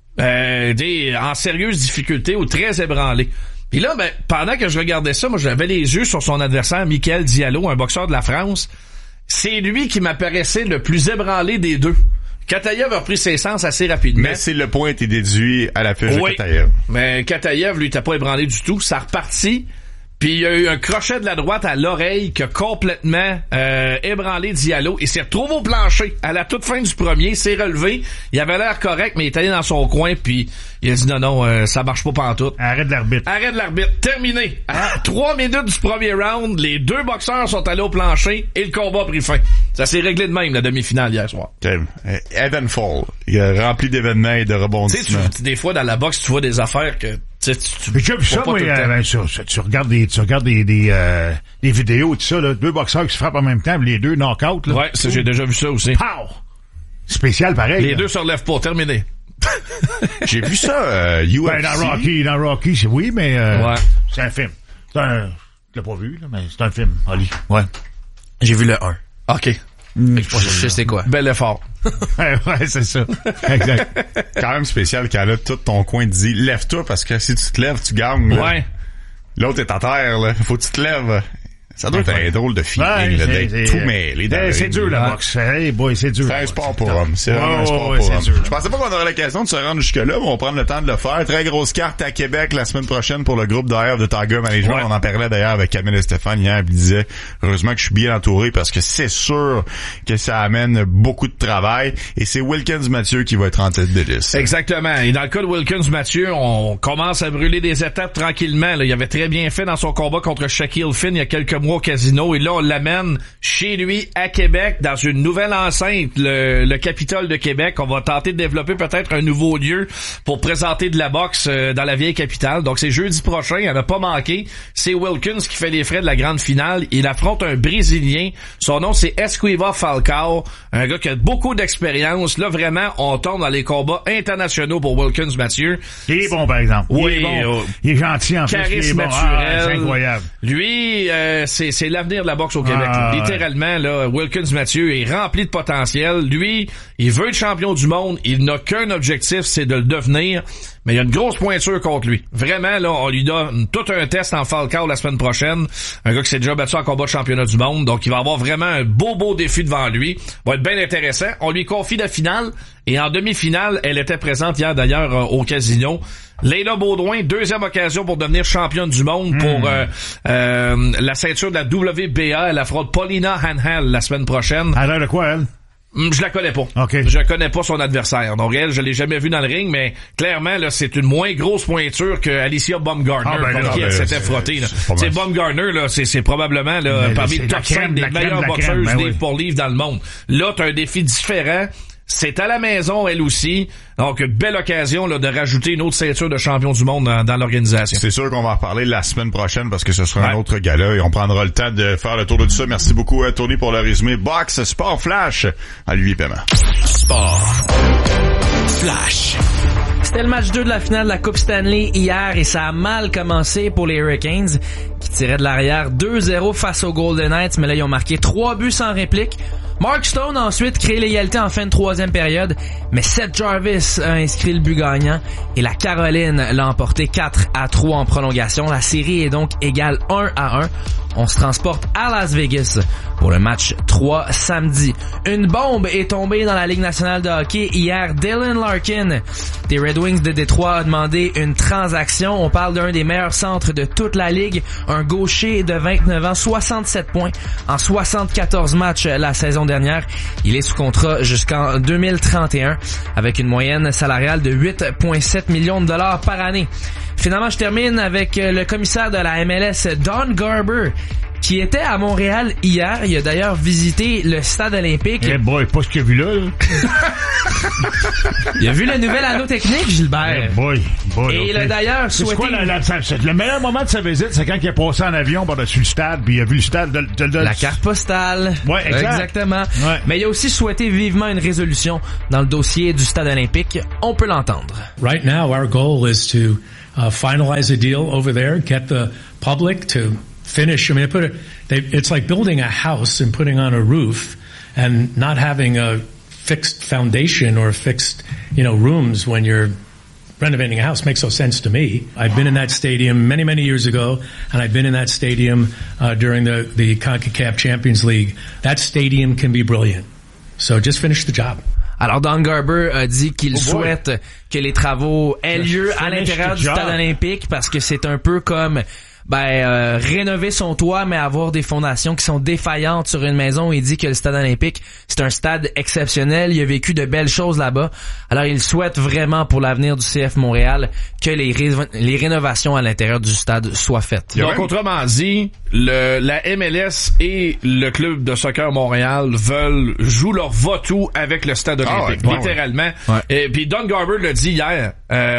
en sérieuse difficulté ou très ébranlé. Puis là, pendant que je regardais ça, moi, j'avais les yeux sur son adversaire, Michael Diallo, un boxeur de la France. C'est lui qui m'apparaissait le plus ébranlé des deux. Katayev a repris ses sens assez rapidement. Mais c'est le point été déduit à la fiche de Katayev. Mais Katayev, lui, t'as pas ébranlé du tout. Ça repartit. Puis il y a eu un crochet de la droite à l'oreille qui a complètement ébranlé Diallo. Il s'est retrouvé au plancher à la toute fin du premier, s'est relevé. Il avait l'air correct, mais il est allé dans son coin, puis il a dit non, ça marche pas pantoute. Arrête l'arbitre. Terminé. À 3 minutes du premier round, les deux boxeurs sont allés au plancher et le combat a pris fin. Ça s'est réglé de même, la demi-finale hier soir. Eventful. Il a rempli d'événements et de rebondissements. Tu sais, des fois, dans la boxe, tu vois des affaires que... J'ai vu ça, moi, tu regardes des vidéos, tout ça, là, deux boxeurs qui se frappent en même temps, les deux knock-out, là. Ouais, j'ai déjà vu ça aussi. Pow! Spécial, pareil. Les deux se relèvent pas, terminé. J'ai vu ça, UFC. Dans Rocky, c'est oui, mais, ouais. C'est un film. Je l'ai pas vu, là, mais c'est un film, Ali. Ouais. J'ai vu le 1. OK. Je sais quoi. Bel effort. ouais, c'est ça. Exact. Quand même spécial quand là, tout ton coin te dit, lève-toi parce que si tu te lèves, tu gagnes. Ouais. L'autre est à terre, là. Faut que tu te lèves. Ça doit être un drôle de feeling, là, d'être tout mêlé. C'est dur, la boxe. Hey, boy, c'est dur. C'est un sport pour hommes. C'est vraiment un sport pour hommes. Je pensais pas qu'on aurait l'occasion de se rendre jusque-là, mais on va prendre le temps de le faire. Très grosse carte à Québec la semaine prochaine pour le groupe d'ailleurs de Tiger Management. Ouais. On en parlait d'ailleurs avec Camille et Stéphane hier, puis il disait, heureusement que je suis bien entouré parce que c'est sûr que ça amène beaucoup de travail. Et c'est Wilkins Mathieu qui va être en tête de liste. Exactement. Et dans le cas de Wilkins Mathieu, on commence à brûler des étapes tranquillement. Là. Il avait très bien fait dans son combat contre Shaquille Finn il y a quelques mois au casino. Et là, on l'amène chez lui à Québec dans une nouvelle enceinte, le Capitole de Québec. On va tenter de développer peut-être un nouveau lieu pour présenter de la boxe dans la vieille capitale. Donc c'est jeudi prochain, il n'a pas manqué. C'est Wilkins qui fait les frais de la grande finale. Il affronte un Brésilien. Son nom c'est Esquiva Falcao, un gars qui a beaucoup d'expérience. Là vraiment, on tombe dans les combats internationaux pour Wilkins Mathieu. Il est bon par exemple. Oui, il est bon. Il est gentil en plus. Charisme naturel. C'est incroyable. Lui, c'est l'avenir de la boxe au Québec. Littéralement, là, Wilkins Mathieu est rempli de potentiel. Lui, il veut être champion du monde. Il n'a qu'un objectif, c'est de le devenir. Mais il y a une grosse pointure contre lui. Vraiment, là, on lui donne tout un test en Falcao la semaine prochaine. Un gars qui s'est déjà battu en combat de championnat du monde. Donc, il va avoir vraiment un beau défi devant lui. Va être bien intéressant. On lui confie la finale. Et en demi-finale, elle était présente hier d'ailleurs au casino. Leila Baudouin, deuxième occasion pour devenir championne du monde pour la ceinture de la WBA. Elle affronte Paulina Hanhal la semaine prochaine. Elle a l'air de quoi, elle? Je la connais pas. Okay. Je connais pas son adversaire. Donc elle, je l'ai jamais vu dans le ring, mais clairement là, c'est une moins grosse pointure que Alicia Baumgartner contre qui elle s'était frottée. C'est Baumgartner là, c'est probablement là parmi les top 5 des meilleures boxeuses livre pour livre dans le monde. Là, t'as un défi différent. C'est à la maison, elle aussi. Donc, belle occasion là, de rajouter une autre ceinture de champion du monde dans l'organisation. C'est sûr qu'on va en reparler la semaine prochaine parce que ce sera un autre gala et on prendra le temps de faire le tour de tout ça. Merci beaucoup à Tony pour le résumé. Box, Sport Flash, à lui paiement. Sport Flash. C'était le match 2 de la finale de la Coupe Stanley hier et ça a mal commencé pour les Hurricanes qui tiraient de l'arrière 2-0 face aux Golden Knights, mais là ils ont marqué 3 buts sans réplique. Mark Stone a ensuite créé l'égalité en fin de troisième période, mais Seth Jarvis a inscrit le but gagnant et la Caroline l'a emporté 4-3 en prolongation. La série est donc égale 1-1. On se transporte à Las Vegas pour le match 3 samedi. Une bombe est tombée dans la Ligue nationale de hockey hier. Dylan Larkin des Red Wings de Détroit a demandé une transaction. On parle d'un des meilleurs centres de toute la Ligue. Un gaucher de 29 ans, 67 points en 74 matchs la saison dernière. Il est sous contrat jusqu'en 2031 avec une moyenne salariale de 8,7 millions de dollars par année. Finalement, je termine avec le commissaire de la MLS, Don Garber, qui était à Montréal hier. Il a d'ailleurs visité le stade olympique. Eh boy, pas ce qu'il a vu là. Il a vu le nouvel anneau technique, Gilbert. Eh boy. Et il a d'ailleurs souhaité... C'est quoi le meilleur moment de sa visite, c'est quand il est passé en avion par-dessus le stade, puis il a vu le stade de... La carte postale. Ouais, exactement. Ouais. Mais il a aussi souhaité vivement une résolution dans le dossier du stade olympique. On peut l'entendre. Right now, our goal is to finalize a deal over there, get the public to finish. I mean, it's like building a house and putting on a roof and not having a fixed foundation or fixed, rooms when you're renovating a house makes no sense to me. I've been in that stadium many, many years ago, and I've been in that stadium during the CONCACAF Champions League. That stadium can be brilliant. So just finish the job. Alors, Don Garber a dit qu'il souhaite que les travaux aient lieu à l'intérieur du stade olympique parce que c'est un peu comme rénover son toit mais avoir des fondations qui sont défaillantes sur une maison. Il dit que le stade olympique, c'est un stade exceptionnel. Il a vécu de belles choses là-bas. Alors, il souhaite vraiment pour l'avenir du CF Montréal que les rénovations à l'intérieur du stade soient faites. Donc, autrement dit, la MLS et le club de soccer Montréal jouent leur va-tout avec le stade olympique, littéralement. Ouais. Et puis Don Garber l'a dit hier,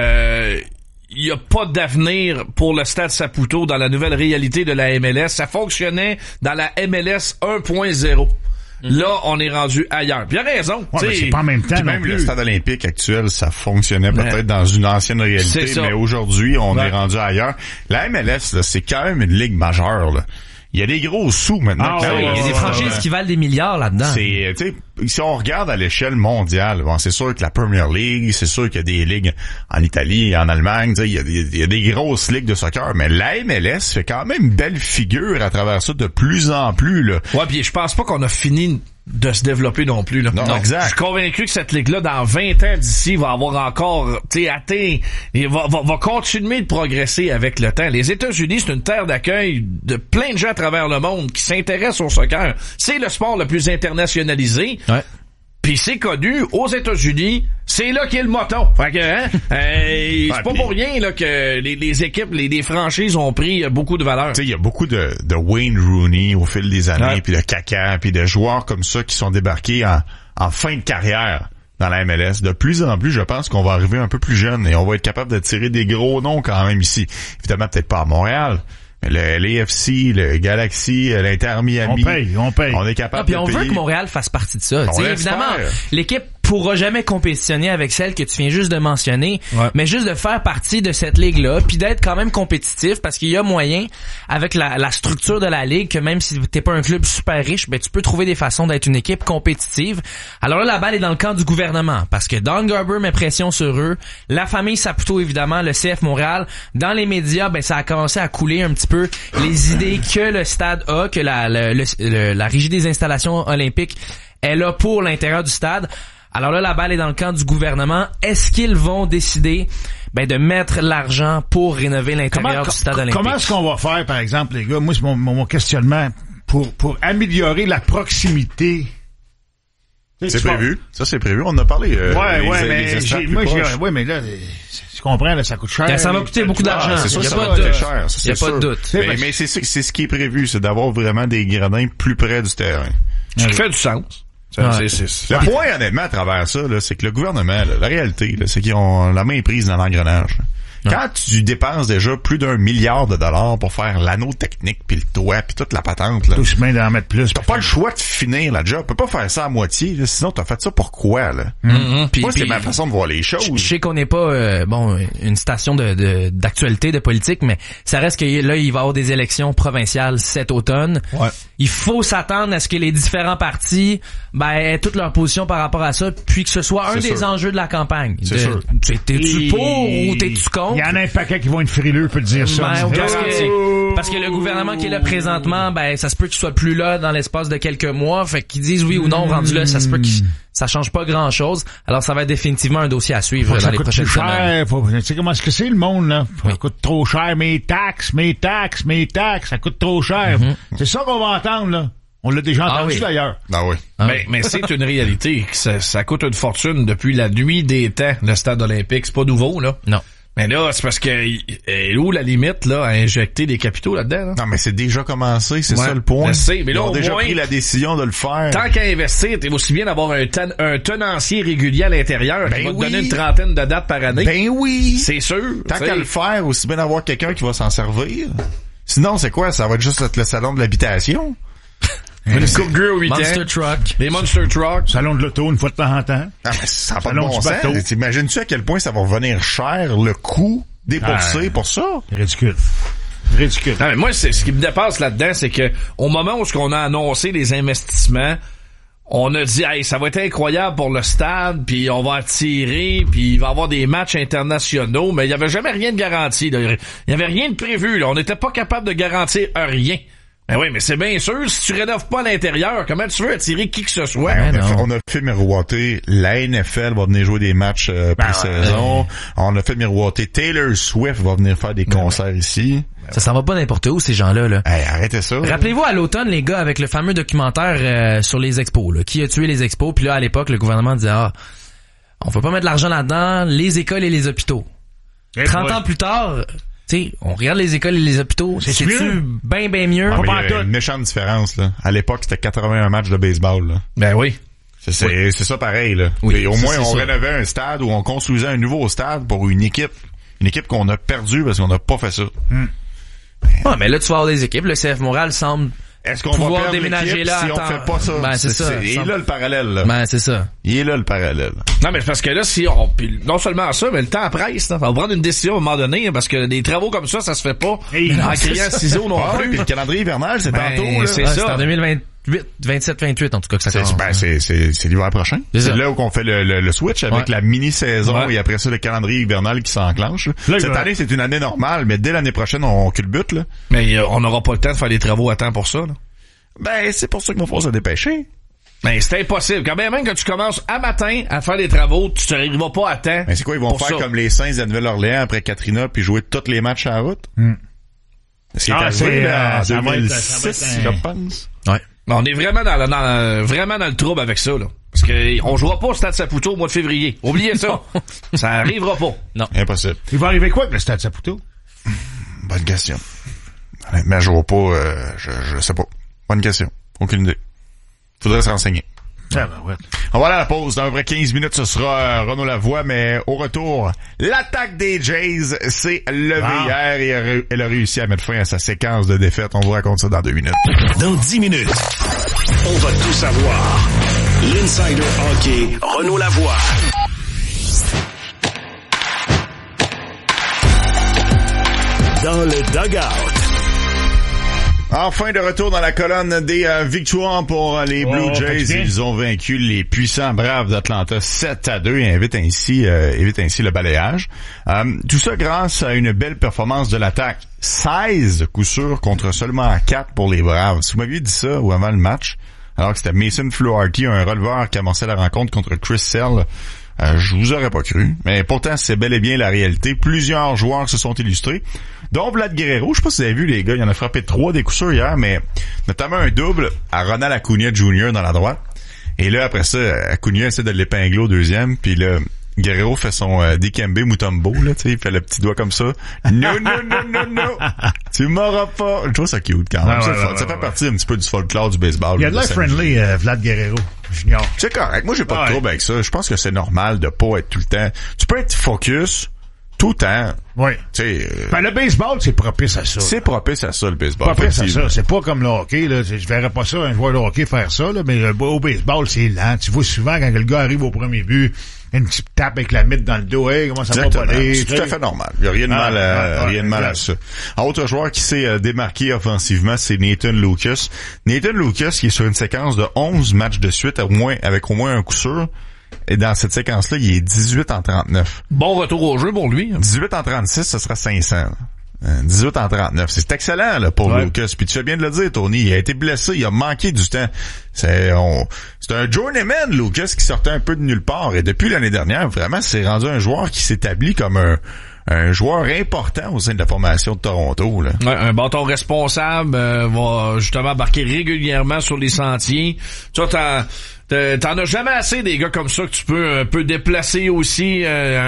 il n'y a pas d'avenir pour le stade Saputo dans la nouvelle réalité de la MLS. Ça fonctionnait dans la MLS 1.0. Là, on est rendu ailleurs. Puis il a raison. Ouais, mais c'est pas en même temps. Même le stade olympique actuel, ça fonctionnait peut-être dans une ancienne réalité, mais aujourd'hui, on est rendu ailleurs. La MLS, là, c'est quand même une ligue majeure, là. Il y a des gros sous maintenant. Il y a des franchises qui valent des milliards là-dedans. C'est, tu sais, si on regarde à l'échelle mondiale, bon, c'est sûr que la Premier League, c'est sûr qu'il y a des ligues en Italie, en Allemagne, tu sais, il y a des grosses ligues de soccer, mais la MLS fait quand même belle figure à travers ça de plus en plus, là. Ouais, puis je pense pas qu'on a fini de se développer non plus, là. Non, exact. Je suis convaincu que cette ligue-là, dans 20 ans d'ici, va avoir encore, atteint, et va continuer de progresser avec le temps. Les États-Unis, c'est une terre d'accueil de plein de gens à travers le monde qui s'intéressent au soccer. C'est le sport le plus internationalisé. Ouais. Puis c'est connu, aux États-Unis, c'est là qu'est le moton. Fait que, c'est pas pour rien là que les équipes, les franchises ont pris beaucoup de valeur. Tu sais, il y a beaucoup de Wayne Rooney au fil des années, puis de Kaka, puis de joueurs comme ça qui sont débarqués en fin de carrière dans la MLS. De plus en plus, je pense qu'on va arriver un peu plus jeune et on va être capable de tirer des gros noms quand même ici. Évidemment, peut-être pas à Montréal. l'AFC, le Galaxy, l'Inter Miami. On paye. On est capable de payer. Puis on veut que Montréal fasse partie de ça. Évidemment, l'équipe pourra jamais compétitionner avec celle que tu viens juste de mentionner, mais juste de faire partie de cette ligue-là, puis d'être quand même compétitif, parce qu'il y a moyen, avec la structure de la ligue, que même si t'es pas un club super riche, ben tu peux trouver des façons d'être une équipe compétitive. Alors là, la balle est dans le camp du gouvernement, parce que Don Garber met pression sur eux, la famille Saputo, évidemment, le CF Montréal, dans les médias, ben ça a commencé à couler un petit peu les idées que le stade a, que la régie des installations olympiques est là pour l'intérieur du stade. Alors là, la balle est dans le camp du gouvernement. Est-ce qu'ils vont décider de mettre l'argent pour rénover l'intérieur du stade olympique? Comment est-ce qu'on va faire, par exemple, les gars? Moi, c'est mon questionnement pour améliorer la proximité. C'est prévu. Ça, c'est prévu. On en a parlé. Mais là, tu comprends, là, ça coûte cher. Ça va coûter beaucoup d'argent. C'est sûr, il ça va coûter cher. Il n'y a pas de doute. Mais c'est ce qui est prévu, c'est d'avoir vraiment des gradins plus près du terrain. Ce qui fait du sens. Le point, honnêtement, à travers ça, là, c'est que le gouvernement, là, la réalité, là, c'est qu'ils ont la main prise dans l'engrenage. Quand tu dépenses déjà plus d'1 milliard de dollars pour faire l'anneau technique, puis le toit, puis toute la patente, là. Tout se met d'en mettre plus. T'as pas le choix de finir la job. Tu peux pas faire ça à moitié, là. Sinon t'as fait ça pour quoi, là? Moi, c'est ma façon de voir les choses. Je sais qu'on n'est pas, une station d'actualité, de politique, mais ça reste que là, il va y avoir des élections provinciales cet automne. Ouais. Il faut s'attendre à ce que les différents partis, aient toute leur position par rapport à ça, puis que ce soit un des enjeux de la campagne. C'est sûr. T'es-tu pour ou t'es-tu contre? Il y en a un paquet qui vont être frileux, peut te dire ça. Parce que le gouvernement qui est là présentement, ça se peut qu'il soit plus là dans l'espace de quelques mois. Fait qu'ils disent oui ou non, rendu là, ça se peut que ça change pas grand-chose. Alors, ça va être définitivement un dossier à suivre dans les prochaines semaines. Tu sais comment est-ce que c'est, le monde, là? Ça coûte trop cher, mes taxes, ça coûte trop cher. C'est ça qu'on va entendre, là. On l'a déjà entendu, d'ailleurs. Ah oui. Mais c'est une réalité. Ça coûte une fortune depuis la nuit des temps, le stade olympique. C'est pas nouveau, là. Non. Mais là, c'est parce que où la limite là à injecter des capitaux là-dedans? Là? Non, mais c'est déjà commencé, c'est ça le point. Je sais, mais là, ils ont déjà moins, pris la décision de le faire. Tant qu'à investir, t'es aussi bien d'avoir un tenancier régulier à l'intérieur qui va te donner une 30aine de dates par année. Ben oui! C'est sûr. Tant qu'à le faire, aussi bien d'avoir quelqu'un qui va s'en servir. Sinon, c'est quoi? Ça va être juste le salon de l'habitation. Une coupe grue au 8 ans. Monster Truck. Les Monster Truck. Salon de l'auto, une fois de temps en temps. Ah, mais ça n'a pas de bon sens. T'imagines-tu à quel point ça va revenir cher, le coût dépensé pour ça? Ridicule. Non, mais moi, ce qui me dépasse là-dedans, c'est que au moment où on a annoncé les investissements, on a dit, hey, ça va être incroyable pour le stade, puis on va attirer, puis il va y avoir des matchs internationaux, mais il y avait jamais rien de garanti. Là. Il y avait rien de prévu. Là. On n'était pas capable de garantir rien. Ben oui, mais c'est bien sûr, si tu rénoves pas à l'intérieur, comment tu veux attirer qui que ce soit? On a fait miroiter, la NFL va venir jouer des matchs pré-saison. On a fait miroiter, Taylor Swift va venir faire des concerts ici. Ça s'en va pas n'importe où, ces gens-là. Là. Hey, arrêtez ça. Rappelez-vous à l'automne, les gars, avec le fameux documentaire sur les expos. Là. Qui a tué les expos? Puis là, à l'époque, le gouvernement disait, on peut pas mettre de l'argent là-dedans, les écoles et les hôpitaux. 30 ans plus tard... T'sais, on regarde les écoles et les hôpitaux, c'est-tu bien mieux? Il y a une méchante différence, là. À l'époque, c'était 81 matchs de baseball, là. Ben oui. C'est ça pareil, là. Oui, et au moins, on rénovait un stade ou on construisait un nouveau stade pour une équipe qu'on a perdue parce qu'on n'a pas fait ça. Mais là, tu vas avoir des équipes. Le CF Montréal semble Est-ce qu'on pouvoir va perdre déménager là si on fait pas ça? Ben, c'est ça. Il est là le parallèle, là. Ben, c'est ça. Il est là le parallèle. Non, mais c'est parce que là, puis non seulement ça, mais le temps presse, là. On va prendre une décision à un moment donné, parce que des travaux comme ça se fait pas en criant ciseaux non plus. Puis le calendrier hivernal, c'est tantôt, là. C'est ça. C'est en 27-28, en tout cas, que ça commence. C'est l'hiver prochain. C'est là où on fait le switch avec la mini-saison et après ça, le calendrier hivernal qui s'enclenche. Cette année, c'est une année normale, mais dès l'année prochaine, on culbute, là. Mais on n'aura pas le temps de faire des travaux à temps pour ça, là. Ben, c'est pour ça qu'il va falloir se dépêcher. Ben, c'est impossible. Quand même que tu commences à matin à faire des travaux, tu n'arriveras pas à temps. Mais c'est quoi, ils vont faire comme les Saints de la Nouvelle-Orléans après Katrina puis jouer tous les matchs à la route? C'est arrivé, là, en 2006, je pense. Ouais. On est vraiment vraiment dans le trouble avec ça, là. Parce que on jouera pas au Stade Saputo au mois de février. Oubliez ça. Ça arrivera pas. Non. Impossible. Il va arriver quoi avec le Stade Saputo? Bonne question. Mais je vois pas, je sais pas. Bonne question. Aucune idée. Faudrait se renseigner. Ah ben ouais. On va aller à la pause. Dans à peu près 15 minutes, ce sera Renaud Lavoie, mais au retour, l'attaque des Jays s'est levée hier et elle a réussi à mettre fin à sa séquence de défaites. On vous raconte ça dans 2 minutes. Dans 10 minutes, on va tout savoir. L'Insider Hockey, Renaud Lavoie. Dans le dugout. Enfin de retour dans la colonne des victoires pour les Blue Jays. Ils ont vaincu les puissants Braves d'Atlanta 7-2 et évitent ainsi le balayage. Tout ça grâce à une belle performance de l'attaque. 16 coups sûrs contre seulement 4 pour les Braves. Si vous m'aviez dit ça ou avant le match, alors que c'était Mason Fluharty, un releveur qui amorçait la rencontre contre Chris Sale, je vous aurais pas cru. Mais pourtant, c'est bel et bien la réalité. Plusieurs joueurs se sont illustrés, dont Vlad Guerrero. Je sais pas si vous avez vu, les gars, il en a frappé 3 des coups sûrs hier, mais notamment un double à Ronald Acuna Jr. dans la droite. Et là, après ça, Acuna essaie de l'épingler au deuxième, puis là, Guerrero fait son Dikembe Mutombo, là, tu sais, il fait le petit doigt comme ça. Non, tu m'auras pas. Je trouve ça cute quand même. Ça fait partie un petit peu du folklore du baseball. Il y a de l'air friendly, Vlad Guerrero Junior. C'est correct. Moi, j'ai pas de trouble avec ça. Je pense que c'est normal de pas être tout le temps. Tu peux être focus tout le temps. Oui. Le baseball, c'est propice à ça. C'est propice à ça, le baseball. Propice à ça. C'est pas comme le hockey, là. Je verrais pas ça, un joueur de hockey faire ça, là, mais au baseball, c'est lent. Tu vois souvent quand le gars arrive au premier but, une petite tape avec la mythe dans le dos, hey, comment ça va pas aller? C'est tout à fait normal. Il y a rien de mal à ça. Un autre joueur qui s'est démarqué offensivement, c'est Nathan Lucas. Nathan Lucas, qui est sur une séquence de 11 matchs de suite, avec au moins un coup sûr. Et dans cette séquence-là, il est 18 en 39. Bon retour au jeu pour lui. 18 en 36, ce sera 500. 18 en 39. C'est excellent là pour Lucas. Puis tu fais bien de le dire, Tony. Il a été blessé, il a manqué du temps. C'est un journeyman, Lucas, qui sortait un peu de nulle part. Et depuis l'année dernière, vraiment, c'est rendu un joueur qui s'établit comme un joueur important au sein de la formation de Toronto. Là. Ouais, un bâton responsable va justement embarquer régulièrement sur les sentiers. Tu vois, t'en as jamais assez des gars comme ça que tu peux un peu déplacer aussi.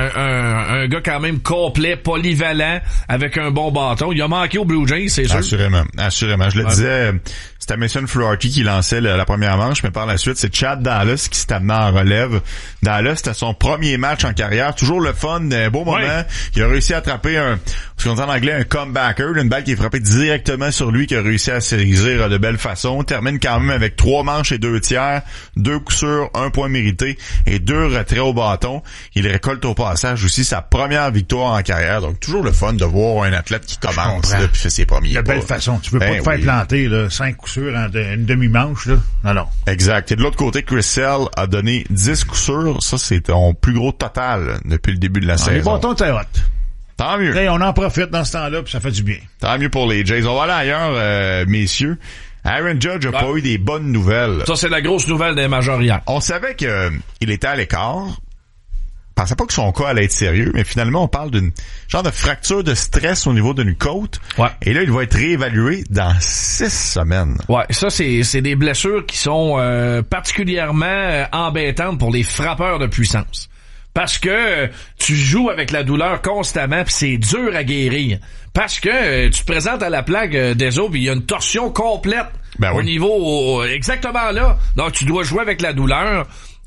Un gars quand même complet, polyvalent, avec un bon bâton. Il a manqué au Blue Jays, c'est sûr. Assurément. Je le disais, c'était Mason Flaherty qui lançait la première manche, mais par la suite, c'est Chad Dallas qui s'est amené en relève. Dallas, c'était son premier match en carrière. Toujours le fun, un beau moment. Ouais. Il a réussi à attraper ce qu'on dit en anglais, un comebacker, une balle qui est frappée directement sur lui, qui a réussi à saisir de belle façon. Termine quand même avec 3 manches et 2 tiers, 2 coups sûrs, 1 point mérité et 2 retraits au bâton. Il récolte au passage aussi sa première victoire en carrière. Donc, toujours le fun de voir un athlète qui commence là, puis fait ses premiers pas. De belle façon. Tu peux pas te faire planter là, 5 coups sûrs en une demi-manche. Là. Non. Exact. Et de l'autre côté, Chris Sale a donné 10 coups sûrs. Ça, c'est ton plus gros total depuis le début de la saison. Les bâtons, c'est hot. Tant mieux. Et on en profite dans ce temps-là, puis ça fait du bien. Tant mieux pour les Jays. On va aller ailleurs, messieurs. Aaron Judge a pas eu des bonnes nouvelles. Ça, c'est la grosse nouvelle des majors hier. On savait qu'il était à l'écart. Je pensais pas que son cas allait être sérieux, mais finalement, on parle d'une genre de fracture de stress au niveau d'une côte. Ouais. Et là, il va être réévalué dans 6 semaines. Ouais, ça, c'est des blessures qui sont particulièrement embêtantes pour les frappeurs de puissance. Parce que tu joues avec la douleur constamment, puis c'est dur à guérir. Parce que tu te présentes à la plaque des os, puis il y a une torsion complète au niveau exactement là. Donc tu dois jouer avec la douleur.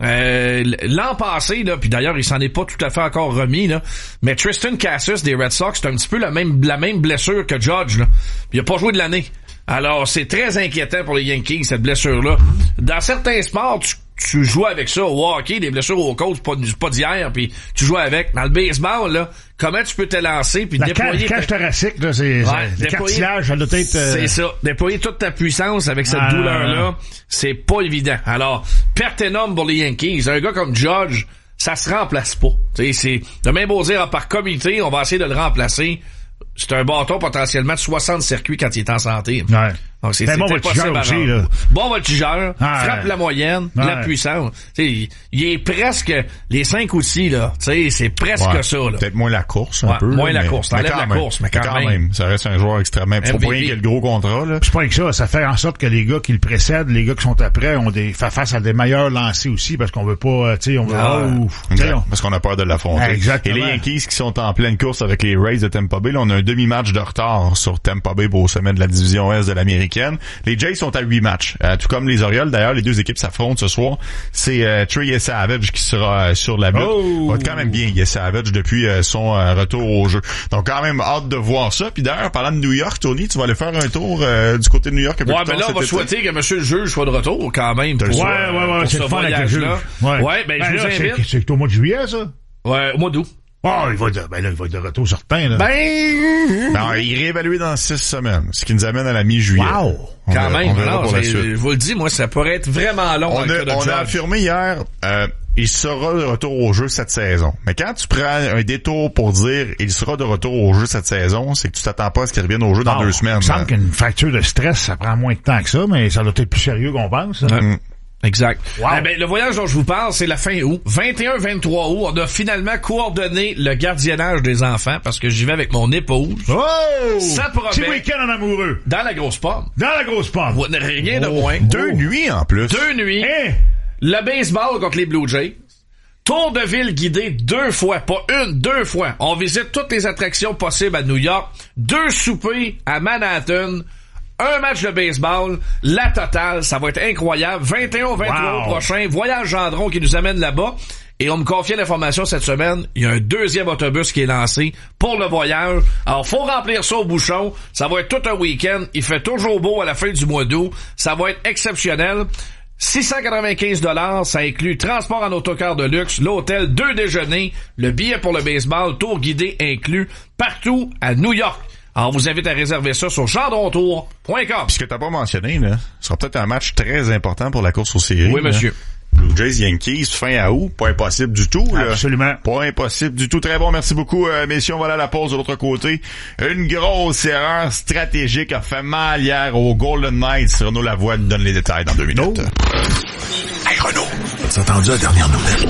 L'an passé, là, puis d'ailleurs il s'en est pas tout à fait encore remis, là, mais Tristan Cassis des Red Sox, c'est un petit peu la même blessure que Judge, là. Puis il a pas joué de l'année. Alors c'est très inquiétant pour les Yankees, cette blessure-là. Dans certains sports, tu joues avec ça au hockey, des blessures aux côtes, pas d'hier, puis tu joues avec. Dans le baseball, là, comment tu peux te lancer puis déployer... La cage thoracique, là, c'est le cartilage, ça doit être... C'est ça. Déployer toute ta puissance avec cette douleur-là, c'est pas évident. Alors, perte énorme pour les Yankees. Un gars comme Judge, ça se remplace pas. C'est de même beau dire, par comité, on va essayer de le remplacer. C'est un bâton potentiellement de 60 circuits quand il est en santé. Ouais. Donc c'est bon voltigeur aussi, là. Bon voltigeur, frappe la moyenne, la puissance. T'sais, il est presque les 5 outils, là. T'sais, c'est presque ça, là. Peut-être moins la course, un peu. Moins la course. T'enlèves la course, mais quand même. Ça reste un joueur extrêmement... Faut pas qu'il y ait le gros contrat, là. C'est pas que ça. Ça fait en sorte que les gars qui le précèdent, les gars qui sont après, ont fait face à des meilleurs lancers aussi, parce qu'on veut pas, tu sais, on veut parce qu'on a peur de l'affronter. Exactement. Et les Yankees qui sont en pleine course avec les Rays de Tampa Bay, là, on a un demi-match de retard sur Tampa Bay au sommet de la division Est de l'Américaine. Les Jays sont à 8 matchs. Tout comme les Orioles, d'ailleurs, les deux équipes s'affrontent ce soir. C'est Trey Savage qui sera sur la butte. Va quand même bien, Savage, depuis son retour au jeu. Donc, quand même, hâte de voir ça. Puis d'ailleurs, parlant de New York, Tony, tu vas aller faire un tour du côté de New York. Ouais, mais là, on va souhaiter que monsieur le juge soit de retour, quand même. Pour c'est le fun avec le juge. Ouais, ben, je vous invite. C'est au mois de juillet, ça? Ouais, au mois d'août. Il va être de retour certain, là. Non, il est réévalué dans 6 semaines, ce qui nous amène à la mi-juillet. Wow! Quand même, je vous le dis, moi, ça pourrait être vraiment long. On a affirmé hier, il sera de retour au jeu cette saison. Mais quand tu prends un détour pour dire il sera de retour au jeu cette saison, c'est que tu t'attends pas à ce qu'il revienne au jeu dans 2 semaines. Il me semble qu'une fracture de stress, ça prend moins de temps que ça, mais ça doit être plus sérieux qu'on pense. Exact. Wow. Le voyage dont je vous parle, c'est la fin août. 21-23 août, on a finalement coordonné le gardiennage des enfants parce que j'y vais avec mon épouse. Oh! Ça promet. Petit week-end en amoureux. Dans la grosse pomme. Dans la grosse pomme. Rien de moins. 2 nuits en plus. 2 nuits. Le baseball contre les Blue Jays. Tour de ville guidé 2 fois. Pas 1, 2 fois. On visite toutes les attractions possibles à New York. 2 soupers à Manhattan. Un match de baseball, la totale, ça va être incroyable. 21-23 prochain, voyage Gendron qui nous amène là-bas. Et on me confiait l'information cette semaine, il y a un deuxième autobus qui est lancé pour le voyage. Alors, faut remplir ça au bouchon. Ça va être tout un week-end. Il fait toujours beau à la fin du mois d'août. Ça va être exceptionnel. 695$, ça inclut transport en autocar de luxe, l'hôtel, 2 déjeuners, le billet pour le baseball, tour guidé inclus, partout à New York. Alors, on vous invite à réserver ça sur gendrontour.com. Puis ce que t'as pas mentionné, là, ce sera peut-être un match très important pour la course aux séries. Oui, monsieur. Blue Jays Yankees, fin à août, pas impossible du tout. Là. Absolument. Pas impossible du tout. Très bon, merci beaucoup, messieurs. On va aller à la pause de l'autre côté. Une grosse erreur stratégique a fait mal hier aux Golden Knights. Renaud Lavoie nous donne les détails dans 2 minutes. Hey Renaud, t'as entendu la dernière nouvelle?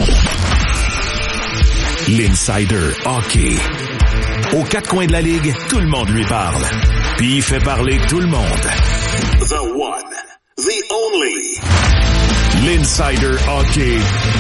L'Insider Hockey. Aux 4 coins de la Ligue, tout le monde lui parle. Puis il fait parler tout le monde. The one, the only. L'Insider Hockey.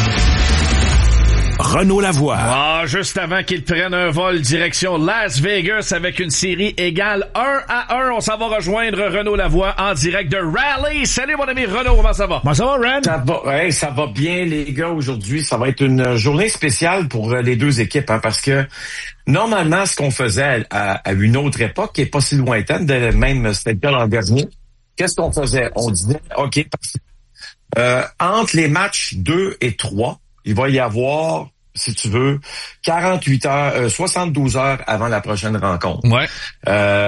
Renaud Lavoie. Ah, juste avant qu'il prenne un vol direction Las Vegas avec une série égale 1-1, on s'en va rejoindre Renaud Lavoie en direct de Raleigh. Salut mon ami Renaud, comment ça va? Comment ça va, Ren? Ça va bien les gars aujourd'hui. Ça va être une journée spéciale pour les deux équipes, hein, parce que normalement, ce qu'on faisait à une autre époque, qui est pas si lointaine, même c'était le cas l'an dernier, qu'est-ce qu'on faisait? On disait, OK, entre les matchs 2 et 3, il va y avoir, si tu veux, 72 heures avant la prochaine rencontre. Ouais.